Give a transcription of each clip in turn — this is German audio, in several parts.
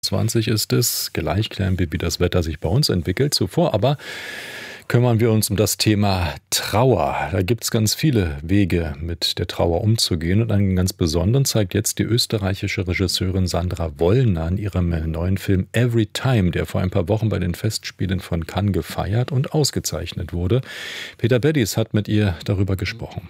20 ist es. Gleich klären wir, wie das Wetter sich bei uns entwickelt. Zuvor aber kümmern wir uns um das Thema Trauer. Da gibt es ganz viele Wege, mit der Trauer umzugehen. Und einen ganz besonderen zeigt jetzt die österreichische Regisseurin Sandra Wollner in ihrem neuen Film Every Time, der vor ein paar Wochen bei den Festspielen von Cannes gefeiert und ausgezeichnet wurde. Peter Beddies hat mit ihr darüber gesprochen.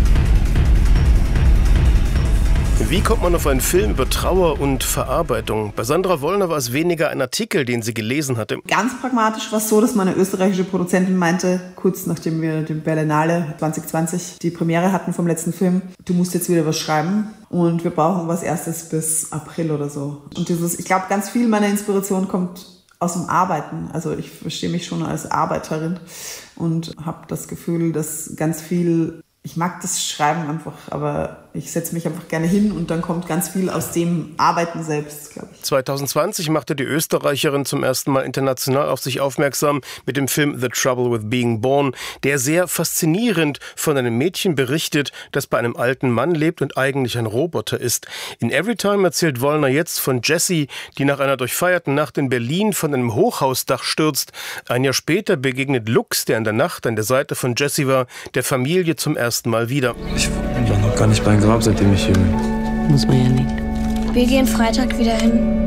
Wie kommt man auf einen Film über Trauer und Verarbeitung? Bei Sandra Wollner war es weniger ein Artikel, den sie gelesen hatte. Ganz pragmatisch war es so, dass meine österreichische Produzentin meinte, kurz nachdem wir den Berlinale 2020 die Premiere hatten vom letzten Film, du musst jetzt wieder was schreiben und wir brauchen was erstes bis April oder so. Und ich glaube, ganz viel meiner Inspiration kommt aus dem Arbeiten. Also ich verstehe mich schon als Arbeiterin und habe das Gefühl, dass ganz viel... Ich mag das Schreiben einfach, aber ich setze mich einfach gerne hin und dann kommt ganz viel aus dem Arbeiten selbst, glaube ich. 2020 machte die Österreicherin zum ersten Mal international auf sich aufmerksam mit dem Film The Trouble with Being Born, der sehr faszinierend von einem Mädchen berichtet, das bei einem alten Mann lebt und eigentlich ein Roboter ist. In Everytime erzählt Wollner jetzt von Jessie, die nach einer durchfeierten Nacht in Berlin von einem Hochhausdach stürzt. Ein Jahr später begegnet Lux, der in der Nacht an der Seite von Jessie war, der Familie zum ersten Mal wieder. Ich war noch gar nicht beim Grab, seitdem ich hier bin. Muss man ja nicht. Wir gehen Freitag wieder hin.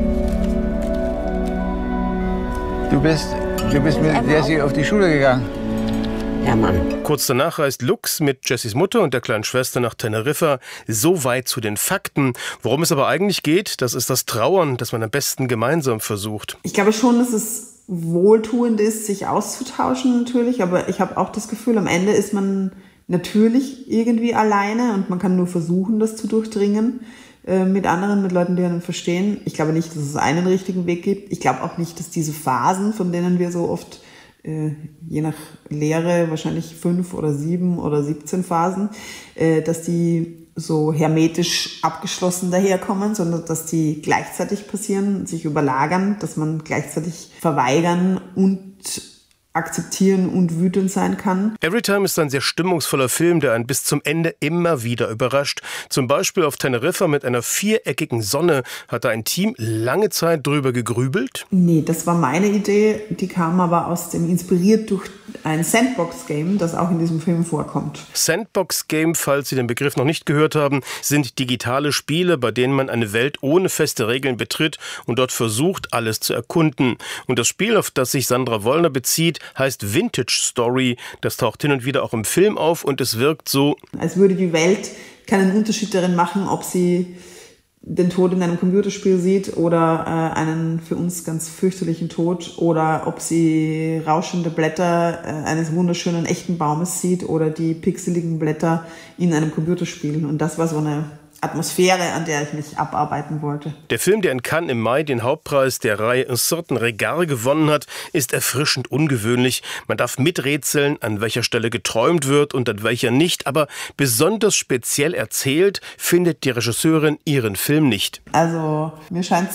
Du bist mit Jessie auf die Schule gegangen? Ja, Mann. Kurz danach reist Lux mit Jessies Mutter und der kleinen Schwester nach Teneriffa. So weit zu den Fakten. Worum es aber eigentlich geht, das ist das Trauern, das man am besten gemeinsam versucht. Ich glaube schon, dass es wohltuend ist, sich auszutauschen natürlich, aber ich habe auch das Gefühl, am Ende ist man natürlich irgendwie alleine und man kann nur versuchen, das zu durchdringen mit anderen, mit Leuten, die einen verstehen. Ich glaube nicht, dass es einen richtigen Weg gibt. Ich glaube auch nicht, dass diese Phasen, von denen wir so oft, je nach Lehre, wahrscheinlich 5 oder 7 oder 17 Phasen, dass die so hermetisch abgeschlossen daherkommen, sondern dass die gleichzeitig passieren, sich überlagern, dass man gleichzeitig verweigern und akzeptieren und wütend sein kann. Everytime ist ein sehr stimmungsvoller Film, der einen bis zum Ende immer wieder überrascht. Zum Beispiel auf Teneriffa mit einer viereckigen Sonne hat da ein Team lange Zeit drüber gegrübelt. Nee, das war meine Idee. Die kam aber inspiriert durch ein Sandbox-Game, das auch in diesem Film vorkommt. Sandbox-Game, falls Sie den Begriff noch nicht gehört haben, sind digitale Spiele, bei denen man eine Welt ohne feste Regeln betritt und dort versucht, alles zu erkunden. Und das Spiel, auf das sich Sandra Wollner bezieht, heißt Vintage Story. Das taucht hin und wieder auch im Film auf und es wirkt so, als würde die Welt keinen Unterschied darin machen, ob sie den Tod in einem Computerspiel sieht oder einen für uns ganz fürchterlichen Tod oder ob sie rauschende Blätter eines wunderschönen echten Baumes sieht oder die pixeligen Blätter in einem Computerspiel. Und das war so eine Atmosphäre, an der ich mich abarbeiten wollte. Der Film, der in Cannes im Mai den Hauptpreis der Reihe Un certain regard gewonnen hat, ist erfrischend ungewöhnlich. Man darf miträtseln, an welcher Stelle geträumt wird und an welcher nicht. Aber besonders speziell erzählt findet die Regisseurin ihren Film nicht. Also mir scheint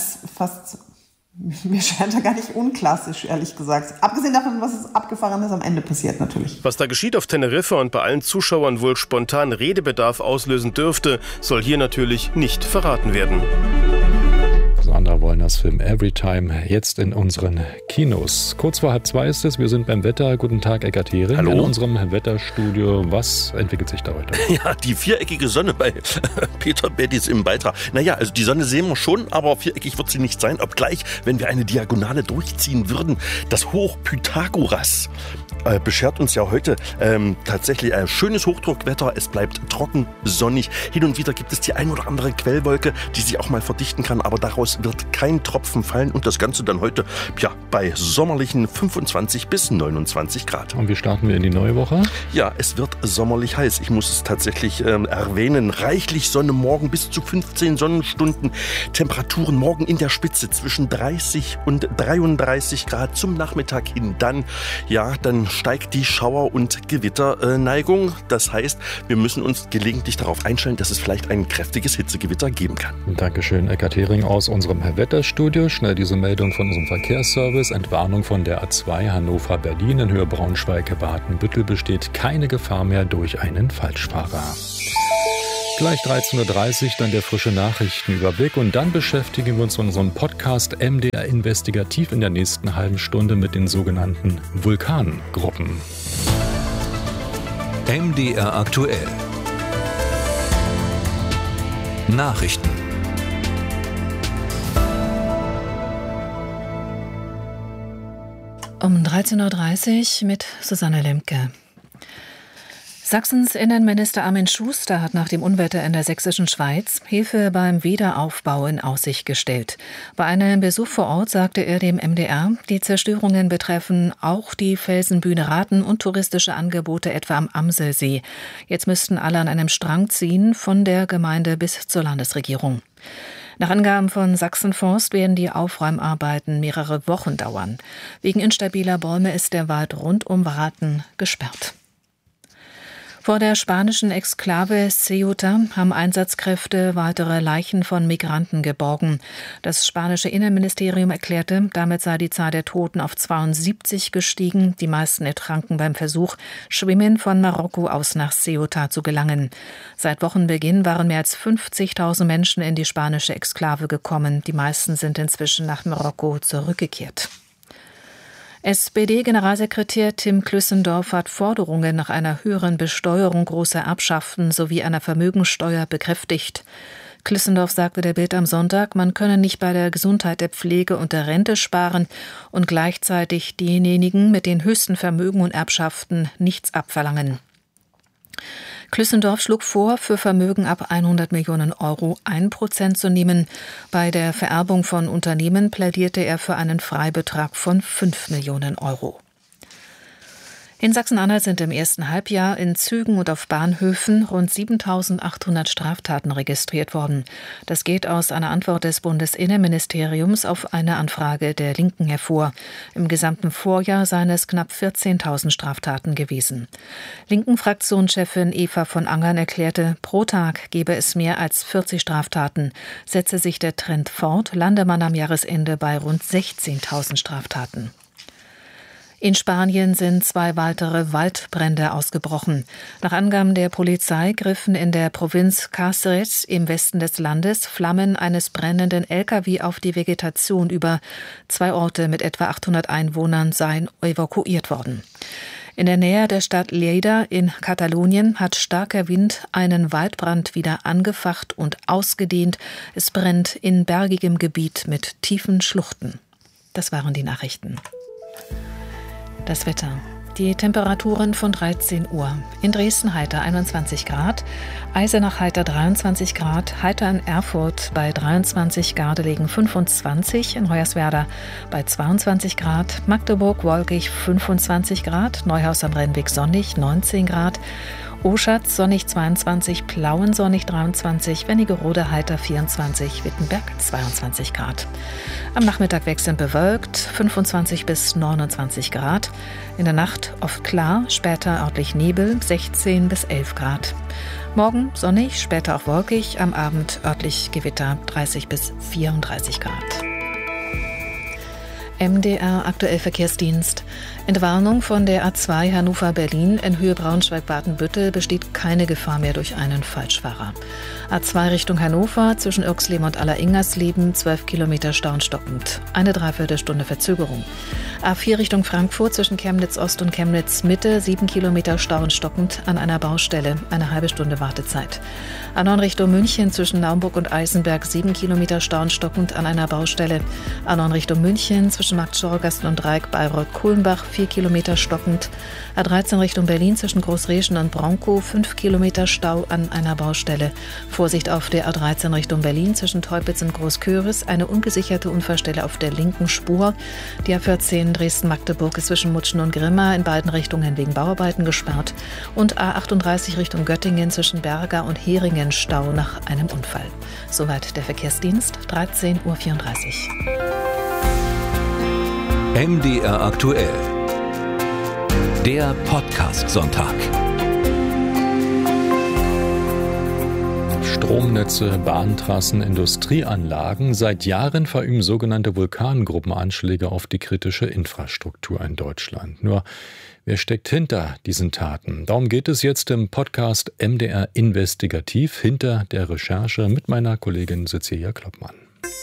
er gar nicht unklassisch, ehrlich gesagt. Abgesehen davon, was Abgefahrenes am Ende passiert natürlich. Was da geschieht auf Teneriffa und bei allen Zuschauern wohl spontan Redebedarf auslösen dürfte, soll hier natürlich nicht verraten werden. Sandra Wollners Film Everytime jetzt in unseren Kinos. Kurz vor 1:30 ist es, wir sind beim Wetter. Guten Tag, Eckart Hering. Hallo. In unserem Wetterstudio. Was entwickelt sich da heute? Ja, die viereckige Sonne bei Peter Beddies im Beitrag. Naja, also die Sonne sehen wir schon, aber viereckig wird sie nicht sein. Obgleich, wenn wir eine Diagonale durchziehen würden, das Hoch Pythagoras beschert uns ja heute tatsächlich ein schönes Hochdruckwetter. Es bleibt trocken, sonnig. Hin und wieder gibt es die ein oder andere Quellwolke, die sich auch mal verdichten kann, aber daraus wird kein Tropfen fallen und das Ganze dann heute bei sommerlichen 25 bis 29 Grad. Und wie starten wir in die neue Woche? Ja, es wird sommerlich heiß. Ich muss es tatsächlich erwähnen. Reichlich Sonne morgen bis zu 15 Sonnenstunden. Temperaturen morgen in der Spitze zwischen 30 und 33 Grad zum Nachmittag hin. Dann steigt die Schauer- und Gewitterneigung. Das heißt, wir müssen uns gelegentlich darauf einstellen, dass es vielleicht ein kräftiges Hitzegewitter geben kann. Dankeschön, Eckart Hering aus unserem Wetterstudio. Schnell diese Meldung von unserem Verkehrsservice. Entwarnung von der A2 Hannover-Berlin in Höhe Braunschweig-Badenbüttel besteht keine Gefahr mehr durch einen Falschfahrer. Gleich 13.30 Uhr dann der frische Nachrichtenüberblick und dann beschäftigen wir uns in unserem Podcast MDR Investigativ in der nächsten halben Stunde mit den sogenannten Vulkangruppen. MDR aktuell. Nachrichten. Um 13.30 Uhr mit Susanne Lemke. Sachsens Innenminister Armin Schuster hat nach dem Unwetter in der sächsischen Schweiz Hilfe beim Wiederaufbau in Aussicht gestellt. Bei einem Besuch vor Ort sagte er dem MDR, die Zerstörungen betreffen auch die Felsenbühne Raten und touristische Angebote etwa am Amselsee. Jetzt müssten alle an einem Strang ziehen, von der Gemeinde bis zur Landesregierung. Nach Angaben von Sachsenforst werden die Aufräumarbeiten mehrere Wochen dauern. Wegen instabiler Bäume ist der Wald rund um Raten gesperrt. Vor der spanischen Exklave Ceuta haben Einsatzkräfte weitere Leichen von Migranten geborgen. Das spanische Innenministerium erklärte, damit sei die Zahl der Toten auf 72 gestiegen. Die meisten ertranken beim Versuch, Schwimmen von Marokko aus nach Ceuta zu gelangen. Seit Wochenbeginn waren mehr als 50.000 Menschen in die spanische Exklave gekommen. Die meisten sind inzwischen nach Marokko zurückgekehrt. SPD-Generalsekretär Tim Klüssendorf hat Forderungen nach einer höheren Besteuerung großer Erbschaften sowie einer Vermögensteuer bekräftigt. Klüssendorf sagte der Bild am Sonntag, man könne nicht bei der Gesundheit, der Pflege und der Rente sparen und gleichzeitig denjenigen mit den höchsten Vermögen und Erbschaften nichts abverlangen. Klüssendorf schlug vor, für Vermögen ab 100 Millionen Euro 1% zu nehmen. Bei der Vererbung von Unternehmen plädierte er für einen Freibetrag von 5 Millionen Euro. In Sachsen-Anhalt sind im ersten Halbjahr in Zügen und auf Bahnhöfen rund 7.800 Straftaten registriert worden. Das geht aus einer Antwort des Bundesinnenministeriums auf eine Anfrage der Linken hervor. Im gesamten Vorjahr seien es knapp 14.000 Straftaten gewesen. Linken-Fraktionschefin Eva von Angern erklärte, pro Tag gebe es mehr als 40 Straftaten. Setze sich der Trend fort, lande man am Jahresende bei rund 16.000 Straftaten. In Spanien sind 2 weitere Waldbrände ausgebrochen. Nach Angaben der Polizei griffen in der Provinz Cáceres im Westen des Landes Flammen eines brennenden LKW auf die Vegetation über. 2 Orte mit etwa 800 Einwohnern seien evakuiert worden. In der Nähe der Stadt Lleida in Katalonien hat starker Wind einen Waldbrand wieder angefacht und ausgedehnt. Es brennt in bergigem Gebiet mit tiefen Schluchten. Das waren die Nachrichten. Das Wetter. Die Temperaturen von 13 Uhr. In Dresden heiter 21 Grad, Eisenach heiter 23 Grad, heiter in Erfurt bei 23, Gardelegen 25, in Hoyerswerda bei 22 Grad, Magdeburg wolkig 25 Grad, Neuhaus am Rennweg sonnig 19 Grad, Oschatz sonnig 22, Plauen sonnig 23, Wernigerode heiter 24, Wittenberg 22 Grad. Am Nachmittag wechselnd bewölkt 25 bis 29 Grad. In der Nacht oft klar, später örtlich Nebel 16 bis 11 Grad. Morgen sonnig, später auch wolkig, am Abend örtlich Gewitter 30 bis 34 Grad. MDR aktuell Verkehrsdienst. Entwarnung von der A2 Hannover-Berlin in Höhe Braunschweig-Badenbüttel besteht keine Gefahr mehr durch einen Falschfahrer. A2 Richtung Hannover zwischen Irxleben und Aller-Ingersleben 12 Kilometer Stau und stockend. Eine Dreiviertelstunde Verzögerung. A4 Richtung Frankfurt zwischen Chemnitz Ost und Chemnitz Mitte 7 Kilometer Stau und stockend an einer Baustelle. Eine halbe Stunde Wartezeit. A9 Richtung München zwischen Naumburg und Eisenberg 7 Kilometer Stau und stockend an einer Baustelle. A9 Richtung München zwischen Marktschorgast und Dreieck Bayreuth-Kulmbach 4 Kilometer stockend. A13 Richtung Berlin zwischen Großreschen und Bronkow 5 Kilometer Stau an einer Baustelle. Vorsicht auf der A13 Richtung Berlin zwischen Teupitz und Großköris, eine ungesicherte Unfallstelle auf der linken Spur. Die A14 Dresden-Magdeburg ist zwischen Mutschen und Grimma in beiden Richtungen wegen Bauarbeiten gesperrt. Und A38 Richtung Göttingen zwischen Berga und Heringen Stau nach einem Unfall. Soweit der Verkehrsdienst, 13.34 Uhr. MDR aktuell. Der Podcast-Sonntag. Stromnetze, Bahntrassen, Industrieanlagen. Seit Jahren verüben sogenannte Vulkangruppen Anschläge auf die kritische Infrastruktur in Deutschland. Nur, wer steckt hinter diesen Taten? Darum geht es jetzt im Podcast MDR Investigativ, hinter der Recherche, mit meiner Kollegin Cecilia Kloppmann.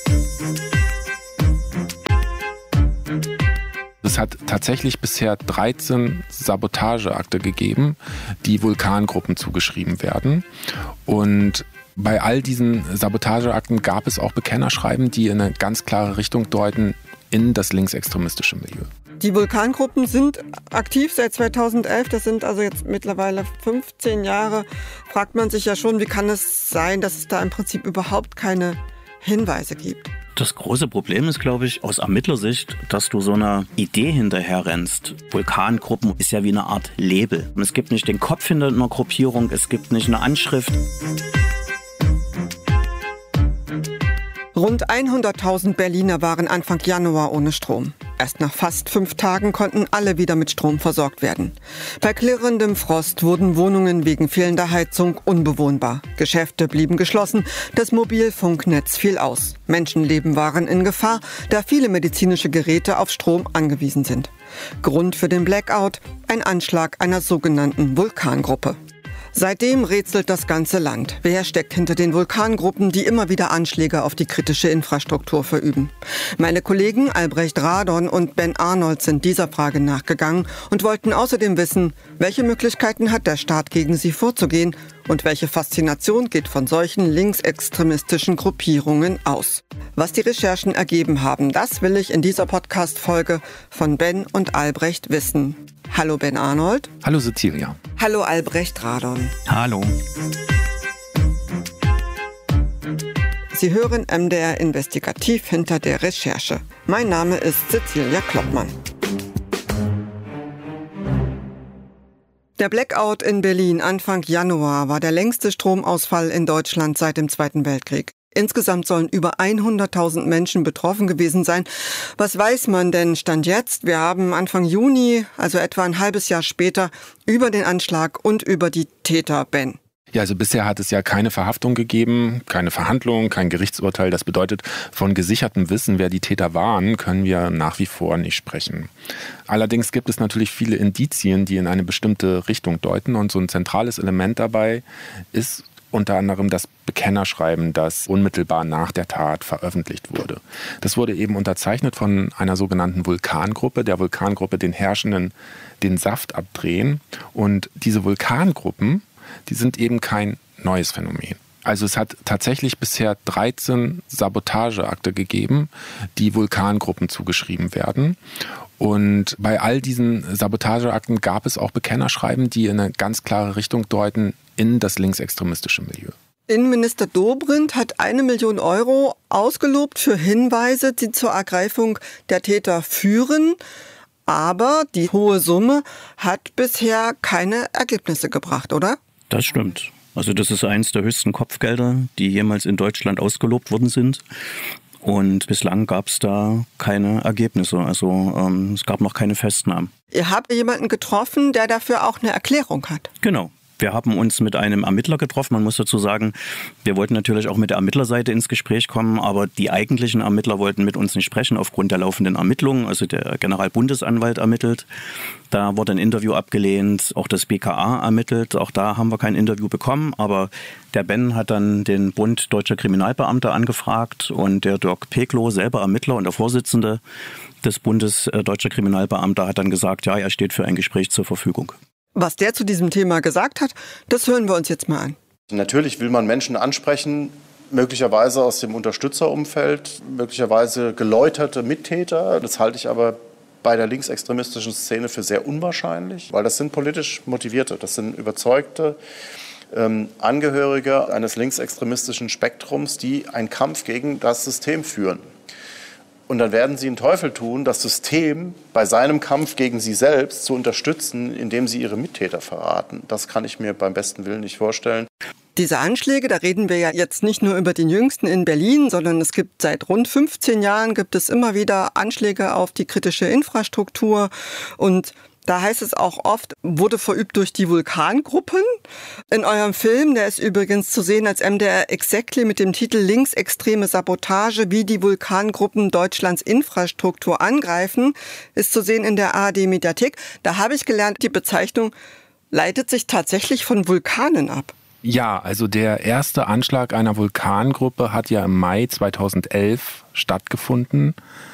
Es hat tatsächlich bisher 13 Sabotageakte gegeben, die Vulkangruppen zugeschrieben werden. Und bei all diesen Sabotageakten gab es auch Bekennerschreiben, die in eine ganz klare Richtung deuten, in das linksextremistische Milieu. Die Vulkangruppen sind aktiv seit 2011, das sind also jetzt mittlerweile 15 Jahre. Fragt man sich ja schon, wie kann es sein, dass es da im Prinzip überhaupt keine Hinweise gibt? Das große Problem ist, glaube ich, aus Ermittlersicht, dass du so einer Idee hinterherrennst. Vulkangruppen ist ja wie eine Art Label. Es gibt nicht den Kopf hinter einer Gruppierung, es gibt nicht eine Anschrift. Rund 100.000 Berliner waren Anfang Januar ohne Strom. Erst nach fast 5 Tagen konnten alle wieder mit Strom versorgt werden. Bei klirrendem Frost wurden Wohnungen wegen fehlender Heizung unbewohnbar. Geschäfte blieben geschlossen, das Mobilfunknetz fiel aus. Menschenleben waren in Gefahr, da viele medizinische Geräte auf Strom angewiesen sind. Grund für den Blackout: ein Anschlag einer sogenannten Vulkangruppe. Seitdem rätselt das ganze Land. Wer steckt hinter den Vulkangruppen, die immer wieder Anschläge auf die kritische Infrastruktur verüben? Meine Kollegen Albrecht Radon und Ben Arnold sind dieser Frage nachgegangen und wollten außerdem wissen, welche Möglichkeiten hat der Staat, gegen sie vorzugehen und welche Faszination geht von solchen linksextremistischen Gruppierungen aus. Was die Recherchen ergeben haben, das will ich in dieser Podcast-Folge von Ben und Albrecht wissen. Hallo Ben Arnold. Hallo Cecilia. Hallo Albrecht Radon. Hallo. Sie hören MDR Investigativ, hinter der Recherche. Mein Name ist Cecilia Kloppmann. Der Blackout in Berlin Anfang Januar war der längste Stromausfall in Deutschland seit dem Zweiten Weltkrieg. Insgesamt sollen über 100.000 Menschen betroffen gewesen sein. Was weiß man denn Stand jetzt? Wir haben Anfang Juni, also etwa ein halbes Jahr später, über den Anschlag und über die Täter, Ben. Ja, also bisher hat es ja keine Verhaftung gegeben, keine Verhandlung, kein Gerichtsurteil. Das bedeutet, von gesichertem Wissen, wer die Täter waren, können wir nach wie vor nicht sprechen. Allerdings gibt es natürlich viele Indizien, die in eine bestimmte Richtung deuten. Und so ein zentrales Element dabei ist unter anderem das Bekennerschreiben, das unmittelbar nach der Tat veröffentlicht wurde. Das wurde eben unterzeichnet von einer sogenannten Vulkangruppe, der Vulkangruppe den Herrschenden den Saft abdrehen. Und diese Vulkangruppen, die sind eben kein neues Phänomen. Also es hat tatsächlich bisher 13 Sabotageakte gegeben, die Vulkangruppen zugeschrieben werden. Und bei all diesen Sabotageakten gab es auch Bekennerschreiben, die in eine ganz klare Richtung deuten, in das linksextremistische Milieu. Innenminister Dobrindt hat 1 Million Euro ausgelobt für Hinweise, die zur Ergreifung der Täter führen. Aber die hohe Summe hat bisher keine Ergebnisse gebracht, oder? Das stimmt. Also das ist eins der höchsten Kopfgelder, die jemals in Deutschland ausgelobt worden sind. Und bislang gab es da keine Ergebnisse. Also es gab noch keine Festnahmen. Ihr habt jemanden getroffen, der dafür auch eine Erklärung hat. Genau. Wir haben uns mit einem Ermittler getroffen. Man muss dazu sagen, wir wollten natürlich auch mit der Ermittlerseite ins Gespräch kommen, aber die eigentlichen Ermittler wollten mit uns nicht sprechen aufgrund der laufenden Ermittlungen. Also der Generalbundesanwalt ermittelt. Da wurde ein Interview abgelehnt, auch das BKA ermittelt. Auch da haben wir kein Interview bekommen. Aber der Ben hat dann den Bund Deutscher Kriminalbeamter angefragt und der Dirk Peklo, selber Ermittler und der Vorsitzende des Bundes Deutscher Kriminalbeamter, hat dann gesagt, ja, er steht für ein Gespräch zur Verfügung. Was der zu diesem Thema gesagt hat, das hören wir uns jetzt mal an. Natürlich will man Menschen ansprechen, möglicherweise aus dem Unterstützerumfeld, möglicherweise geläuterte Mittäter. Das halte ich aber bei der linksextremistischen Szene für sehr unwahrscheinlich, weil das sind politisch Motivierte, das sind überzeugte Angehörige eines linksextremistischen Spektrums, die einen Kampf gegen das System führen. Und dann werden sie den Teufel tun, das System bei seinem Kampf gegen sie selbst zu unterstützen, indem sie ihre Mittäter verraten. Das kann ich mir beim besten Willen nicht vorstellen. Diese Anschläge, da reden wir ja jetzt nicht nur über den jüngsten in Berlin, sondern es gibt seit rund 15 Jahren gibt es immer wieder Anschläge auf die kritische Infrastruktur. Und Da heißt es auch oft, wurde verübt durch die Vulkangruppen. In eurem Film, der ist übrigens zu sehen als MDR Exactly mit dem Titel Linksextreme Sabotage, wie die Vulkangruppen Deutschlands Infrastruktur angreifen, ist zu sehen in der ARD-Mediathek. Da habe ich gelernt, die Bezeichnung leitet sich tatsächlich von Vulkanen ab. Ja, also der erste Anschlag einer Vulkangruppe hat ja im Mai 2011 stattgefunden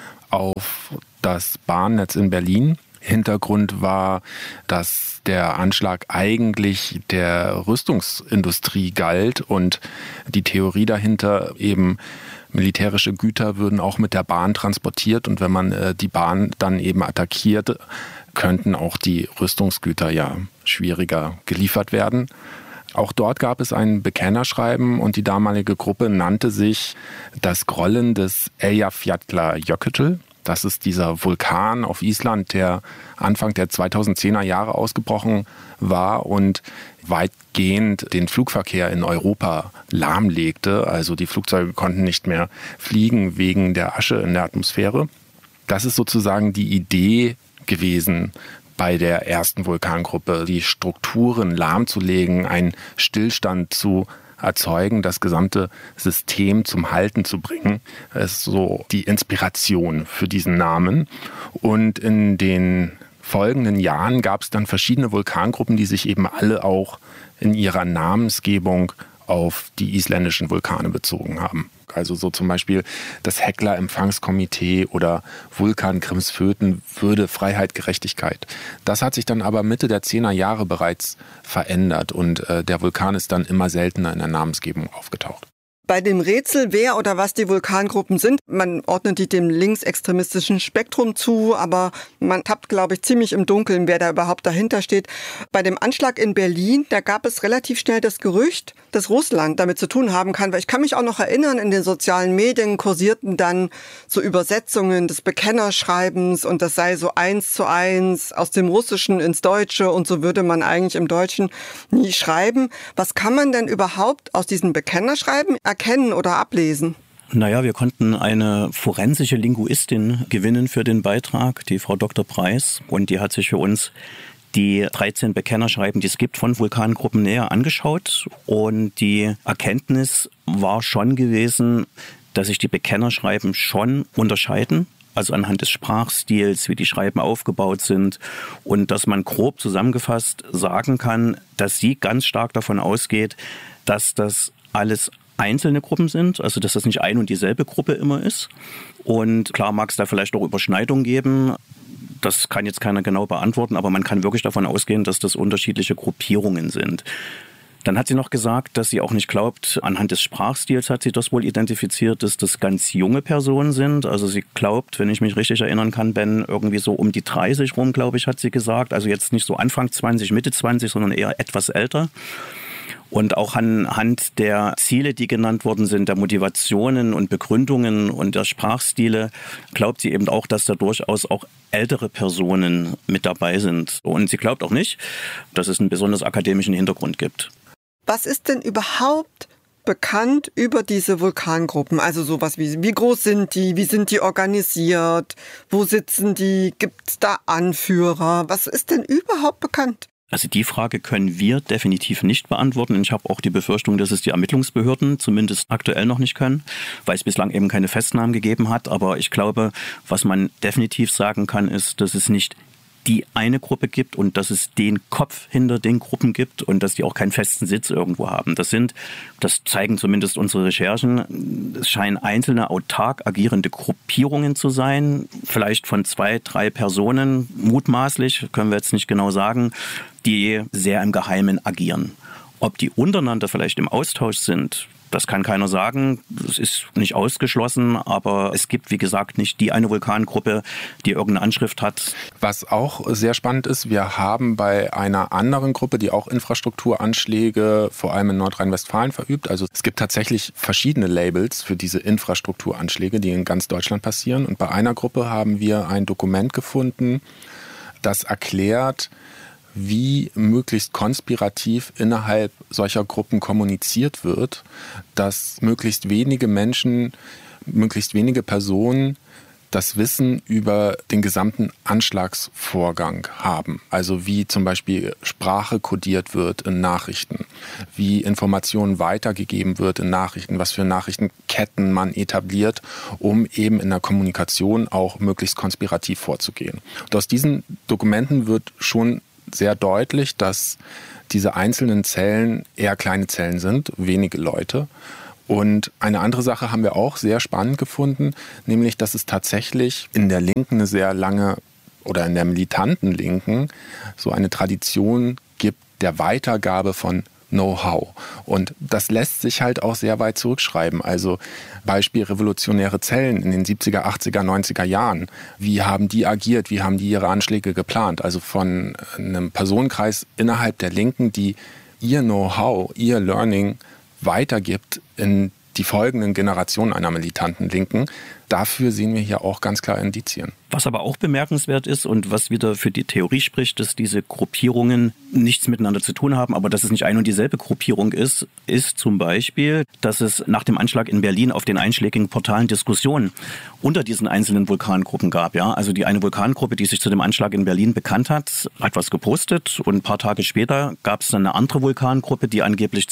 auf das Bahnnetz in Berlin. Hintergrund war, dass der Anschlag eigentlich der Rüstungsindustrie galt und die Theorie dahinter eben, militärische Güter würden auch mit der Bahn transportiert und wenn man die Bahn dann eben attackiert, könnten auch die Rüstungsgüter ja schwieriger geliefert werden. Auch dort gab es ein Bekennerschreiben und die damalige Gruppe nannte sich das Grollen des Eyjafjallajökull. Das ist dieser Vulkan auf Island, der Anfang der 2010er Jahre ausgebrochen war und weitgehend den Flugverkehr in Europa lahmlegte. Also die Flugzeuge konnten nicht mehr fliegen wegen der Asche in der Atmosphäre. Das ist sozusagen die Idee gewesen bei der ersten Vulkangruppe, die Strukturen lahmzulegen, einen Stillstand zu erzeugen, das gesamte System zum Halten zu bringen. Das ist so die Inspiration für diesen Namen. Und in den folgenden Jahren gab es dann verschiedene Vulkangruppen, die sich eben alle auch in ihrer Namensgebung auf die isländischen Vulkane bezogen haben. Also so zum Beispiel das Hekla-Empfangskomitee oder Vulkan Grimsvötn, Würde, Freiheit, Gerechtigkeit. Das hat sich dann aber Mitte der 10er Jahre bereits verändert und der Vulkan ist dann immer seltener in der Namensgebung aufgetaucht. Bei dem Rätsel, wer oder was die Vulkangruppen sind, man ordnet die dem linksextremistischen Spektrum zu, aber man tappt, glaube ich, ziemlich im Dunkeln, wer da überhaupt dahinter steht. Bei dem Anschlag in Berlin, da gab es relativ schnell das Gerücht, dass Russland damit zu tun haben kann, weil ich kann mich auch noch erinnern, in den sozialen Medien kursierten dann so Übersetzungen des Bekennerschreibens und das sei so 1:1 aus dem Russischen ins Deutsche und so würde man eigentlich im Deutschen nie schreiben. Was kann man denn überhaupt aus diesen Bekennerschreiben erkennen oder ablesen? Naja, wir konnten eine forensische Linguistin gewinnen für den Beitrag, die Frau Dr. Preis. Und die hat sich für uns die 13 Bekennerschreiben, die es gibt, von Vulkangruppen näher angeschaut. Und die Erkenntnis war schon gewesen, dass sich die Bekennerschreiben schon unterscheiden. Also anhand des Sprachstils, wie die Schreiben aufgebaut sind. Und dass man grob zusammengefasst sagen kann, dass sie ganz stark davon ausgeht, dass das alles einzelne Gruppen sind, also dass das nicht ein und dieselbe Gruppe immer ist. Und klar mag es da vielleicht auch Überschneidungen geben. Das kann jetzt keiner genau beantworten, aber man kann wirklich davon ausgehen, dass das unterschiedliche Gruppierungen sind. Dann hat sie noch gesagt, dass sie auch nicht glaubt, anhand des Sprachstils hat sie das wohl identifiziert, dass das ganz junge Personen sind. Also sie glaubt, wenn ich mich richtig erinnern kann, Ben, irgendwie so um die 30 rum, glaube ich, hat sie gesagt. Also jetzt nicht so Anfang 20, Mitte 20, sondern eher etwas älter. Und auch anhand der Ziele, die genannt worden sind, der Motivationen und Begründungen und der Sprachstile, glaubt sie eben auch, dass da durchaus auch ältere Personen mit dabei sind. Und sie glaubt auch nicht, dass es einen besonders akademischen Hintergrund gibt. Was ist denn überhaupt bekannt über diese Vulkangruppen? Also sowas wie groß sind die, wie sind die organisiert, wo sitzen die, gibt es da Anführer? Was ist denn überhaupt bekannt? Also die Frage können wir definitiv nicht beantworten. Ich habe auch die Befürchtung, dass es die Ermittlungsbehörden zumindest aktuell noch nicht können, weil es bislang eben keine Festnahmen gegeben hat. Aber ich glaube, was man definitiv sagen kann, ist, dass es nicht die eine Gruppe gibt und dass es den Kopf hinter den Gruppen gibt und dass die auch keinen festen Sitz irgendwo haben. Das zeigen zumindest unsere Recherchen, es scheinen einzelne autark agierende Gruppierungen zu sein, vielleicht von 2, 3 Personen, mutmaßlich, können wir jetzt nicht genau sagen, die sehr im Geheimen agieren. Ob die untereinander vielleicht im Austausch sind, das kann keiner sagen. Das ist nicht ausgeschlossen, aber es gibt, wie gesagt, nicht die eine Vulkangruppe, die irgendeine Anschrift hat. Was auch sehr spannend ist, wir haben bei einer anderen Gruppe, die auch Infrastrukturanschläge vor allem in Nordrhein-Westfalen verübt. Also es gibt tatsächlich verschiedene Labels für diese Infrastrukturanschläge, die in ganz Deutschland passieren. Und bei einer Gruppe haben wir ein Dokument gefunden, das erklärt, wie möglichst konspirativ innerhalb solcher Gruppen kommuniziert wird, dass möglichst wenige Menschen, möglichst wenige Personen das Wissen über den gesamten Anschlagsvorgang haben. Also wie zum Beispiel Sprache kodiert wird in Nachrichten, wie Informationen weitergegeben wird in Nachrichten, was für Nachrichtenketten man etabliert, um eben in der Kommunikation auch möglichst konspirativ vorzugehen. Und aus diesen Dokumenten wird schon sehr deutlich, dass diese einzelnen Zellen eher kleine Zellen sind, wenige Leute. Und eine andere Sache haben wir auch sehr spannend gefunden, nämlich, dass es tatsächlich in der Linken eine sehr lange oder in der militanten Linken so eine Tradition gibt der Weitergabe von Know-how. Und das lässt sich halt auch sehr weit zurückschreiben. Also Beispiel revolutionäre Zellen in den 70er, 80er, 90er Jahren. Wie haben die agiert? Wie haben die ihre Anschläge geplant? Also von einem Personenkreis innerhalb der Linken, die ihr Know-how, ihr Learning weitergibt in die folgenden Generationen einer militanten Linken. Dafür sehen wir hier auch ganz klar Indizien. Was aber auch bemerkenswert ist und was wieder für die Theorie spricht, dass diese Gruppierungen nichts miteinander zu tun haben, aber dass es nicht ein und dieselbe Gruppierung ist, ist zum Beispiel, dass es nach dem Anschlag in Berlin auf den einschlägigen Portalen Diskussionen unter diesen einzelnen Vulkangruppen gab. Ja? Also die eine Vulkangruppe, die sich zu dem Anschlag in Berlin bekannt hat, hat was gepostet und ein paar Tage später gab es dann eine andere Vulkangruppe, die angeblich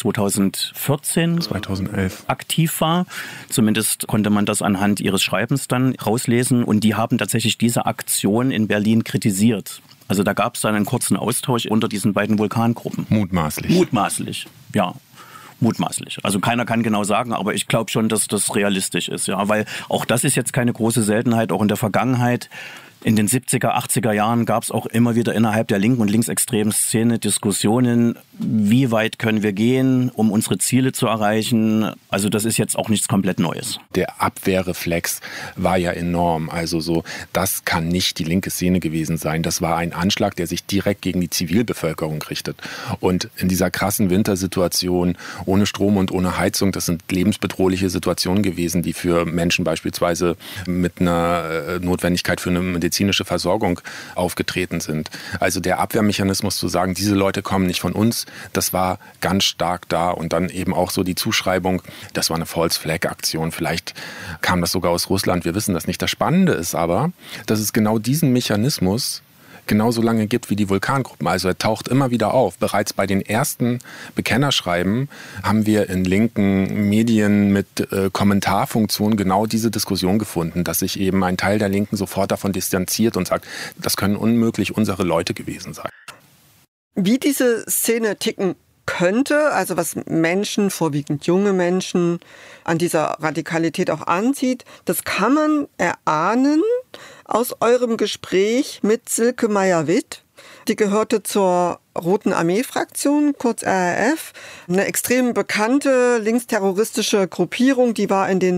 2011 aktiv war. Zumindest konnte man das anhand ihres Schreibens dann rauslesen und die haben tatsächlich diese Aktion in Berlin kritisiert. Also da gab es dann einen kurzen Austausch unter diesen beiden Vulkangruppen. Mutmaßlich, ja. Mutmaßlich. Also keiner kann genau sagen, aber ich glaube schon, dass das realistisch ist. Ja, weil auch das ist jetzt keine große Seltenheit. Auch in der Vergangenheit, in den 70er, 80er Jahren gab es auch immer wieder innerhalb der linken und linksextremen Szene Diskussionen, wie weit können wir gehen, um unsere Ziele zu erreichen. Also das ist jetzt auch nichts komplett Neues. Der Abwehrreflex war ja enorm. Also so, das kann nicht die linke Szene gewesen sein. Das war ein Anschlag, der sich direkt gegen die Zivilbevölkerung richtet. Und in dieser krassen Wintersituation, ohne Strom und ohne Heizung, das sind lebensbedrohliche Situationen gewesen, die für Menschen beispielsweise mit einer Notwendigkeit für eine medizinische Versorgung aufgetreten sind. Also der Abwehrmechanismus zu sagen, diese Leute kommen nicht von uns, das war ganz stark da. Und dann eben auch so die Zuschreibung, das war eine False-Flag-Aktion. Vielleicht kam das sogar aus Russland, wir wissen das nicht. Das Spannende ist aber, dass es genau diesen Mechanismus genauso lange gibt wie die Vulkangruppen. Also er taucht immer wieder auf. Bereits bei den ersten Bekennerschreiben haben wir in linken Medien mit Kommentarfunktionen genau diese Diskussion gefunden, dass sich eben ein Teil der Linken sofort davon distanziert und sagt, das können unmöglich unsere Leute gewesen sein. Wie diese Szene ticken könnte, also was Menschen, vorwiegend junge Menschen, an dieser Radikalität auch anzieht, das kann man erahnen aus eurem Gespräch mit Silke Meyer-Witt. Die gehörte zur Roten Armee-Fraktion, kurz RAF, eine extrem bekannte linksterroristische Gruppierung, die war in den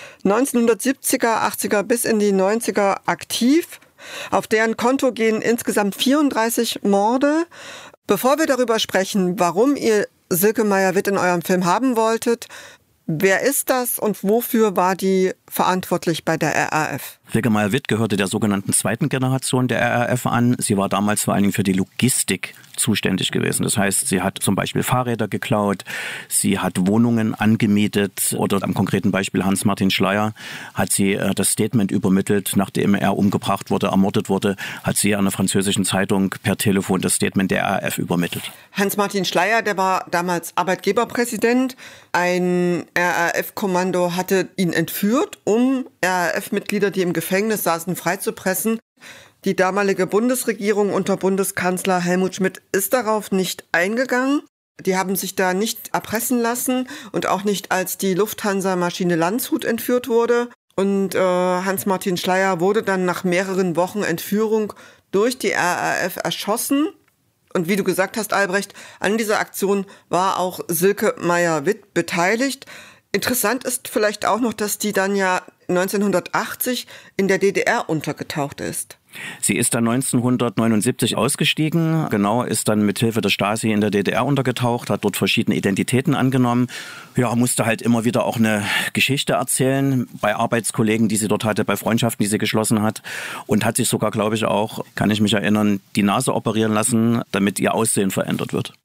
1970er, 80er bis in die 90er aktiv. Auf deren Konto gehen insgesamt 34 Morde. Bevor wir darüber sprechen, warum ihr Silke Meyer-Witt in eurem Film haben wolltet, wer ist das und wofür war die verantwortlich bei der RAF? Silke Meyer-Witt gehörte der sogenannten zweiten Generation der RAF an. Sie war damals vor allen Dingen für die Logistik zuständig gewesen. Das heißt, sie hat zum Beispiel Fahrräder geklaut, sie hat Wohnungen angemietet oder am konkreten Beispiel Hans-Martin Schleyer hat sie das Statement übermittelt, nachdem er umgebracht wurde, ermordet wurde, hat sie einer französischen Zeitung per Telefon das Statement der RAF übermittelt. Hans-Martin Schleyer, der war damals Arbeitgeberpräsident. Ein RAF-Kommando hatte ihn entführt, um RAF-Mitglieder, die im Gefängnis saßen, freizupressen. Die damalige Bundesregierung unter Bundeskanzler Helmut Schmidt ist darauf nicht eingegangen. Die haben sich da nicht erpressen lassen und auch nicht, als die Lufthansa-Maschine Landshut entführt wurde. Und Hans-Martin Schleyer wurde dann nach mehreren Wochen Entführung durch die RAF erschossen. Und wie du gesagt hast, Albrecht, an dieser Aktion war auch Silke Meyer-Witt beteiligt. Interessant ist vielleicht auch noch, dass die dann ja 1980 in der DDR untergetaucht ist. Sie ist dann 1979 ausgestiegen, genau, ist dann mit Hilfe der Stasi in der DDR untergetaucht, hat dort verschiedene Identitäten angenommen. Ja, musste halt immer wieder auch eine Geschichte erzählen bei Arbeitskollegen, die sie dort hatte, bei Freundschaften, die sie geschlossen hat und hat sich sogar, glaube ich, auch, kann ich mich erinnern, die Nase operieren lassen, damit ihr Aussehen verändert wird.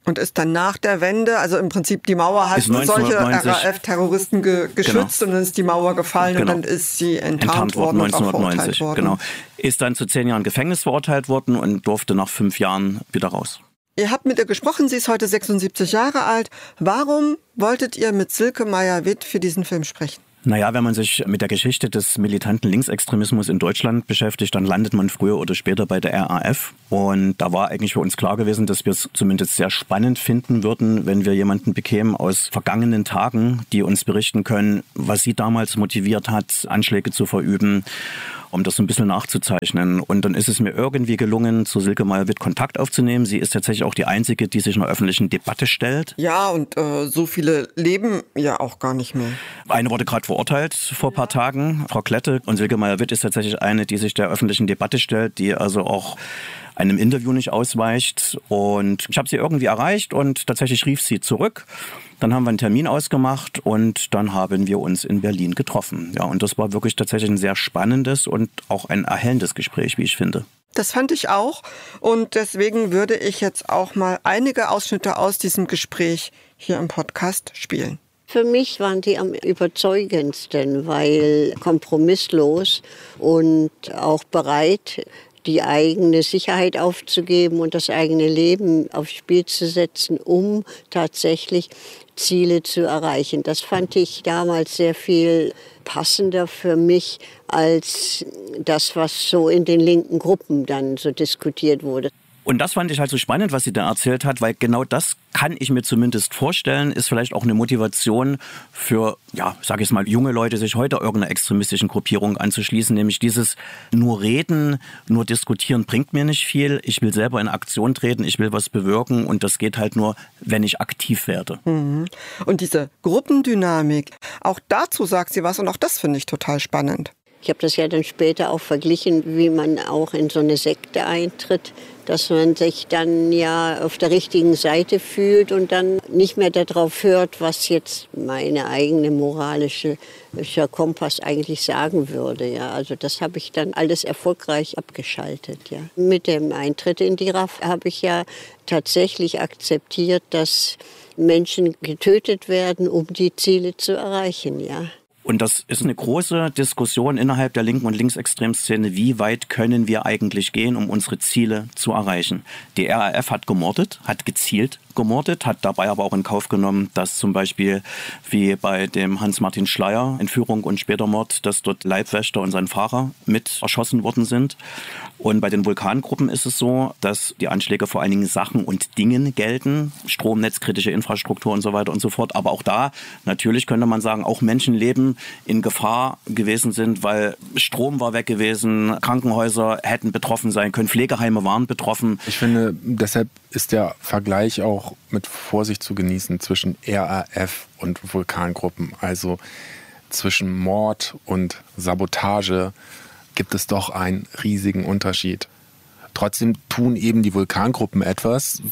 Und ist dann nach der Wende, also im Prinzip die Mauer hat solche RAF-Terroristen geschützt, und dann ist die Mauer gefallen und dann ist sie enttarnt worden 1990, worden. Genau. Ist dann zu 10 Jahren Gefängnis verurteilt worden und durfte nach 5 Jahren wieder raus. Ihr habt mit ihr gesprochen, sie ist heute 76 Jahre alt. Warum wolltet ihr mit Silke Meyer-Witt für diesen Film sprechen? Naja, wenn man sich mit der Geschichte des militanten Linksextremismus in Deutschland beschäftigt, dann landet man früher oder später bei der RAF. Und da war eigentlich für uns klar gewesen, dass wir es zumindest sehr spannend finden würden, wenn wir jemanden bekämen aus vergangenen Tagen, die uns berichten können, was sie damals motiviert hat, Anschläge zu verüben, um das so ein bisschen nachzuzeichnen. Und dann ist es mir irgendwie gelungen, zu Silke Meyer-Witt Kontakt aufzunehmen. Sie ist tatsächlich auch die Einzige, die sich in der öffentlichen Debatte stellt. Ja, und so viele leben ja auch gar nicht mehr. Eine wurde gerade verurteilt vor ein paar Tagen, Frau Klette. Und Silke Meyer-Witt ist tatsächlich eine, die sich der öffentlichen Debatte stellt, die also auch einem Interview nicht ausweicht. Und ich habe sie irgendwie erreicht und tatsächlich rief sie zurück. Dann haben wir einen Termin ausgemacht und dann haben wir uns in Berlin getroffen. Ja, und das war wirklich tatsächlich ein sehr spannendes und auch ein erhellendes Gespräch, wie ich finde. Das fand ich auch. Und deswegen würde ich jetzt auch mal einige Ausschnitte aus diesem Gespräch hier im Podcast spielen. Für mich waren die am überzeugendsten, weil kompromisslos und auch bereit, die eigene Sicherheit aufzugeben und das eigene Leben aufs Spiel zu setzen, um tatsächlich Ziele zu erreichen. Das fand ich damals sehr viel passender für mich als das, was so in den linken Gruppen dann so diskutiert wurde. Und das fand ich halt so spannend, was sie da erzählt hat, weil genau das kann ich mir zumindest vorstellen, ist vielleicht auch eine Motivation für, ja, sag ich mal, junge Leute, sich heute irgendeiner extremistischen Gruppierung anzuschließen, nämlich dieses nur reden, nur diskutieren bringt mir nicht viel. Ich will selber in Aktion treten, ich will was bewirken und das geht halt nur, wenn ich aktiv werde. Mhm. Und diese Gruppendynamik, auch dazu sagt sie was und auch das finde ich total spannend. Ich habe das ja dann später auch verglichen, wie man auch in so eine Sekte eintritt, dass man sich dann ja auf der richtigen Seite fühlt und dann nicht mehr darauf hört, was jetzt meine eigene moralische Kompass eigentlich sagen würde. Ja, also das habe ich dann alles erfolgreich abgeschaltet. Ja. Mit dem Eintritt in die RAF habe ich ja tatsächlich akzeptiert, dass Menschen getötet werden, um die Ziele zu erreichen. Ja. Und das ist eine große Diskussion innerhalb der linken und Linksextremszene. Wie weit können wir eigentlich gehen, um unsere Ziele zu erreichen? Die RAF hat gemordet, hat gezielt gemordet, hat dabei aber auch in Kauf genommen, dass zum Beispiel wie bei dem Hans-Martin Schleyer, Entführung und später Mord, dass dort Leibwächter und sein Fahrer mit erschossen worden sind. Und bei den Vulkangruppen ist es so, dass die Anschläge vor allen Dingen Sachen und Dingen gelten, Stromnetz, kritische Infrastruktur und so weiter und so fort. Aber auch da, natürlich könnte man sagen, auch Menschenleben in Gefahr gewesen sind, weil Strom war weg gewesen, Krankenhäuser hätten betroffen sein können, Pflegeheime waren betroffen. Ich finde, deshalb ist der Vergleich auch mit Vorsicht zu genießen zwischen RAF und Vulkangruppen. Also zwischen Mord und Sabotage gibt es doch einen riesigen Unterschied. Trotzdem tun eben die Vulkangruppen etwas,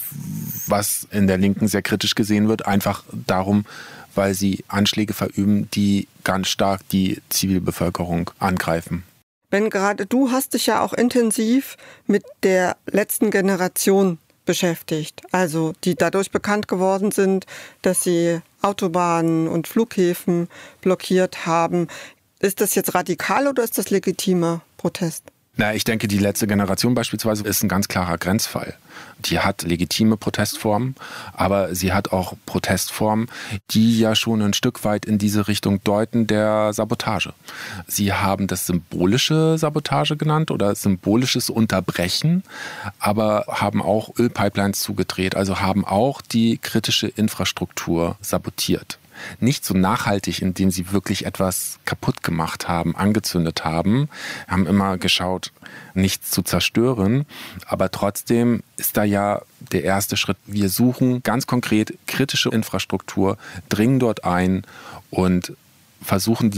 was in der Linken sehr kritisch gesehen wird, einfach darum, weil sie Anschläge verüben, die ganz stark die Zivilbevölkerung angreifen. Ben, gerade du hast dich ja auch intensiv mit der letzten Generation beschäftigt, also die dadurch bekannt geworden sind, dass sie Autobahnen und Flughäfen blockiert haben. Ist das jetzt radikal oder ist das legitimer Protest? Na, ich denke, die letzte Generation beispielsweise ist ein ganz klarer Grenzfall. Die hat legitime Protestformen, aber sie hat auch Protestformen, die ja schon ein Stück weit in diese Richtung deuten der Sabotage. Sie haben das symbolische Sabotage genannt oder symbolisches Unterbrechen, aber haben auch Ölpipelines zugedreht, also haben auch die kritische Infrastruktur sabotiert. Nicht so nachhaltig, indem sie wirklich etwas kaputt gemacht haben, angezündet haben, haben immer geschaut, nichts zu zerstören. Aber trotzdem ist da ja der erste Schritt. Wir suchen ganz konkret kritische Infrastruktur, dringen dort ein und versuchen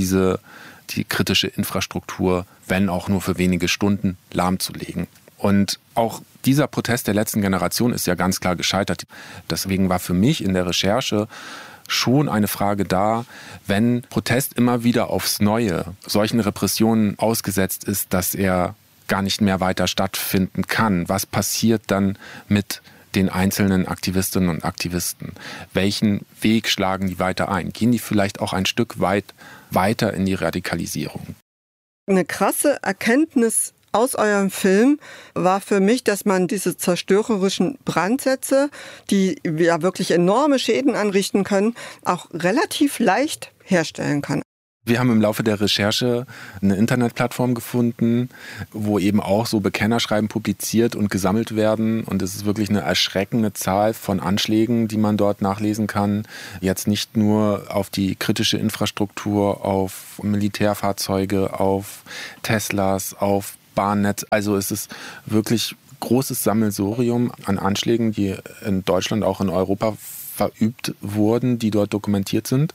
die kritische Infrastruktur, wenn auch nur für wenige Stunden, lahmzulegen. Und auch dieser Protest der letzten Generation ist ja ganz klar gescheitert. Deswegen war für mich in der Recherche schon eine Frage da, wenn Protest immer wieder aufs Neue solchen Repressionen ausgesetzt ist, dass er gar nicht mehr weiter stattfinden kann. Was passiert dann mit den einzelnen Aktivistinnen und Aktivisten? Welchen Weg schlagen die weiter ein? Gehen die vielleicht auch ein Stück weit weiter in die Radikalisierung? Eine krasse Erkenntnis aus eurem Film war für mich, dass man diese zerstörerischen Brandsätze, die ja wirklich enorme Schäden anrichten können, auch relativ leicht herstellen kann. Wir haben im Laufe der Recherche eine Internetplattform gefunden, wo eben auch so Bekennerschreiben publiziert und gesammelt werden. Und es ist wirklich eine erschreckende Zahl von Anschlägen, die man dort nachlesen kann. Jetzt nicht nur auf die kritische Infrastruktur, auf Militärfahrzeuge, auf Teslas, auf Bahnnetz. Also es ist wirklich großes Sammelsurium an Anschlägen, die in Deutschland, auch in Europa verübt wurden, die dort dokumentiert sind.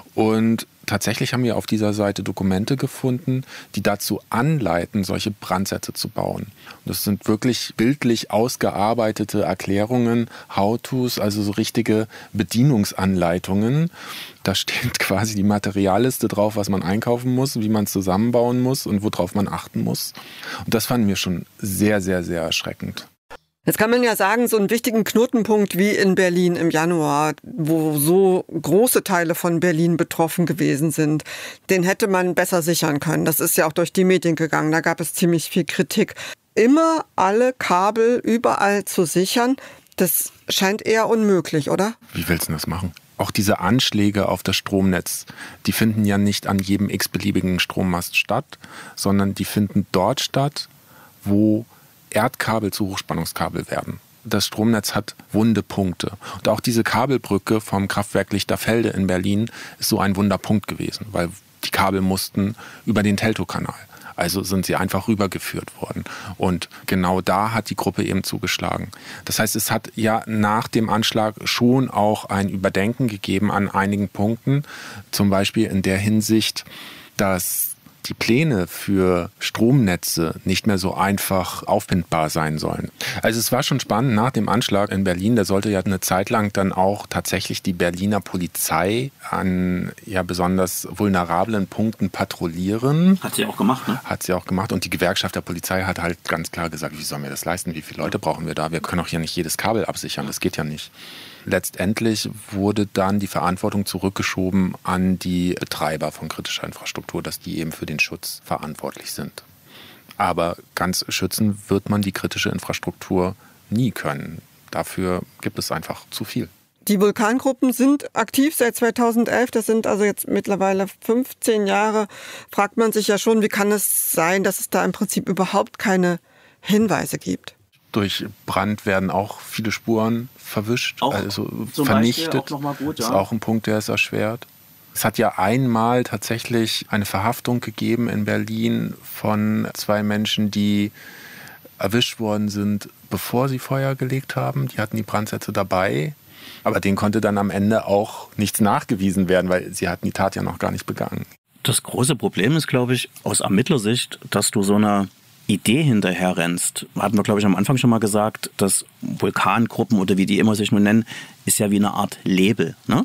Und tatsächlich haben wir auf dieser Seite Dokumente gefunden, die dazu anleiten, solche Brandsätze zu bauen. Und das sind wirklich bildlich ausgearbeitete Erklärungen, How-Tos, also so richtige Bedienungsanleitungen. Da steht quasi die Materialliste drauf, was man einkaufen muss, wie man es zusammenbauen muss und worauf man achten muss. Und das fanden wir schon sehr, sehr, sehr erschreckend. Jetzt kann man ja sagen, so einen wichtigen Knotenpunkt wie in Berlin im Januar, wo so große Teile von Berlin betroffen gewesen sind, den hätte man besser sichern können. Das ist ja auch durch die Medien gegangen, da gab es ziemlich viel Kritik. Immer alle Kabel überall zu sichern, das scheint eher unmöglich, oder? Wie willst du das machen? Auch diese Anschläge auf das Stromnetz, die finden ja nicht an jedem x-beliebigen Strommast statt, sondern die finden dort statt, wo Erdkabel zu Hochspannungskabel werden. Das Stromnetz hat wunde Punkte. Und auch diese Kabelbrücke vom Kraftwerk Lichterfelde in Berlin ist so ein Wunderpunkt gewesen, weil die Kabel mussten über den Teltow-Kanal. Also sind sie einfach rübergeführt worden. Und genau da hat die Gruppe eben zugeschlagen. Das heißt, es hat ja nach dem Anschlag schon auch ein Überdenken gegeben an einigen Punkten. Zum Beispiel in der Hinsicht, dass die Pläne für Stromnetze nicht mehr so einfach aufbindbar sein sollen. Also es war schon spannend, nach dem Anschlag in Berlin, da sollte ja eine Zeit lang dann auch tatsächlich die Berliner Polizei an ja besonders vulnerablen Punkten patrouillieren. Hat sie auch gemacht, ne? Hat sie auch gemacht. Und die Gewerkschaft der Polizei hat halt ganz klar gesagt, wie sollen wir das leisten? Wie viele Leute brauchen wir da? Wir können auch hier nicht jedes Kabel absichern, das geht ja nicht. Letztendlich wurde dann die Verantwortung zurückgeschoben an die Betreiber von kritischer Infrastruktur, dass die eben für den Schutz verantwortlich sind. Aber ganz schützen wird man die kritische Infrastruktur nie können. Dafür gibt es einfach zu viel. Die Vulkangruppen sind aktiv seit 2011, das sind also jetzt mittlerweile 15 Jahre. Fragt man sich ja schon, wie kann es sein, dass es da im Prinzip überhaupt keine Hinweise gibt? Durch Brand werden auch viele Spuren verwischt, auch also vernichtet. Auch noch mal gut, ja. Ist auch ein Punkt, der es erschwert. Es hat ja einmal tatsächlich eine Verhaftung gegeben in Berlin von 2 Menschen, die erwischt worden sind, bevor sie Feuer gelegt haben. Die hatten die Brandsätze dabei, aber denen konnte dann am Ende auch nichts nachgewiesen werden, weil sie hatten die Tat ja noch gar nicht begangen. Das große Problem ist, glaube ich, aus Ermittlersicht, dass du so einer Idee hinterher rennst. Hatten wir, glaube ich, am Anfang schon mal gesagt, dass Vulkangruppen oder wie die immer sich nun nennen, ist ja wie eine Art Label, ne?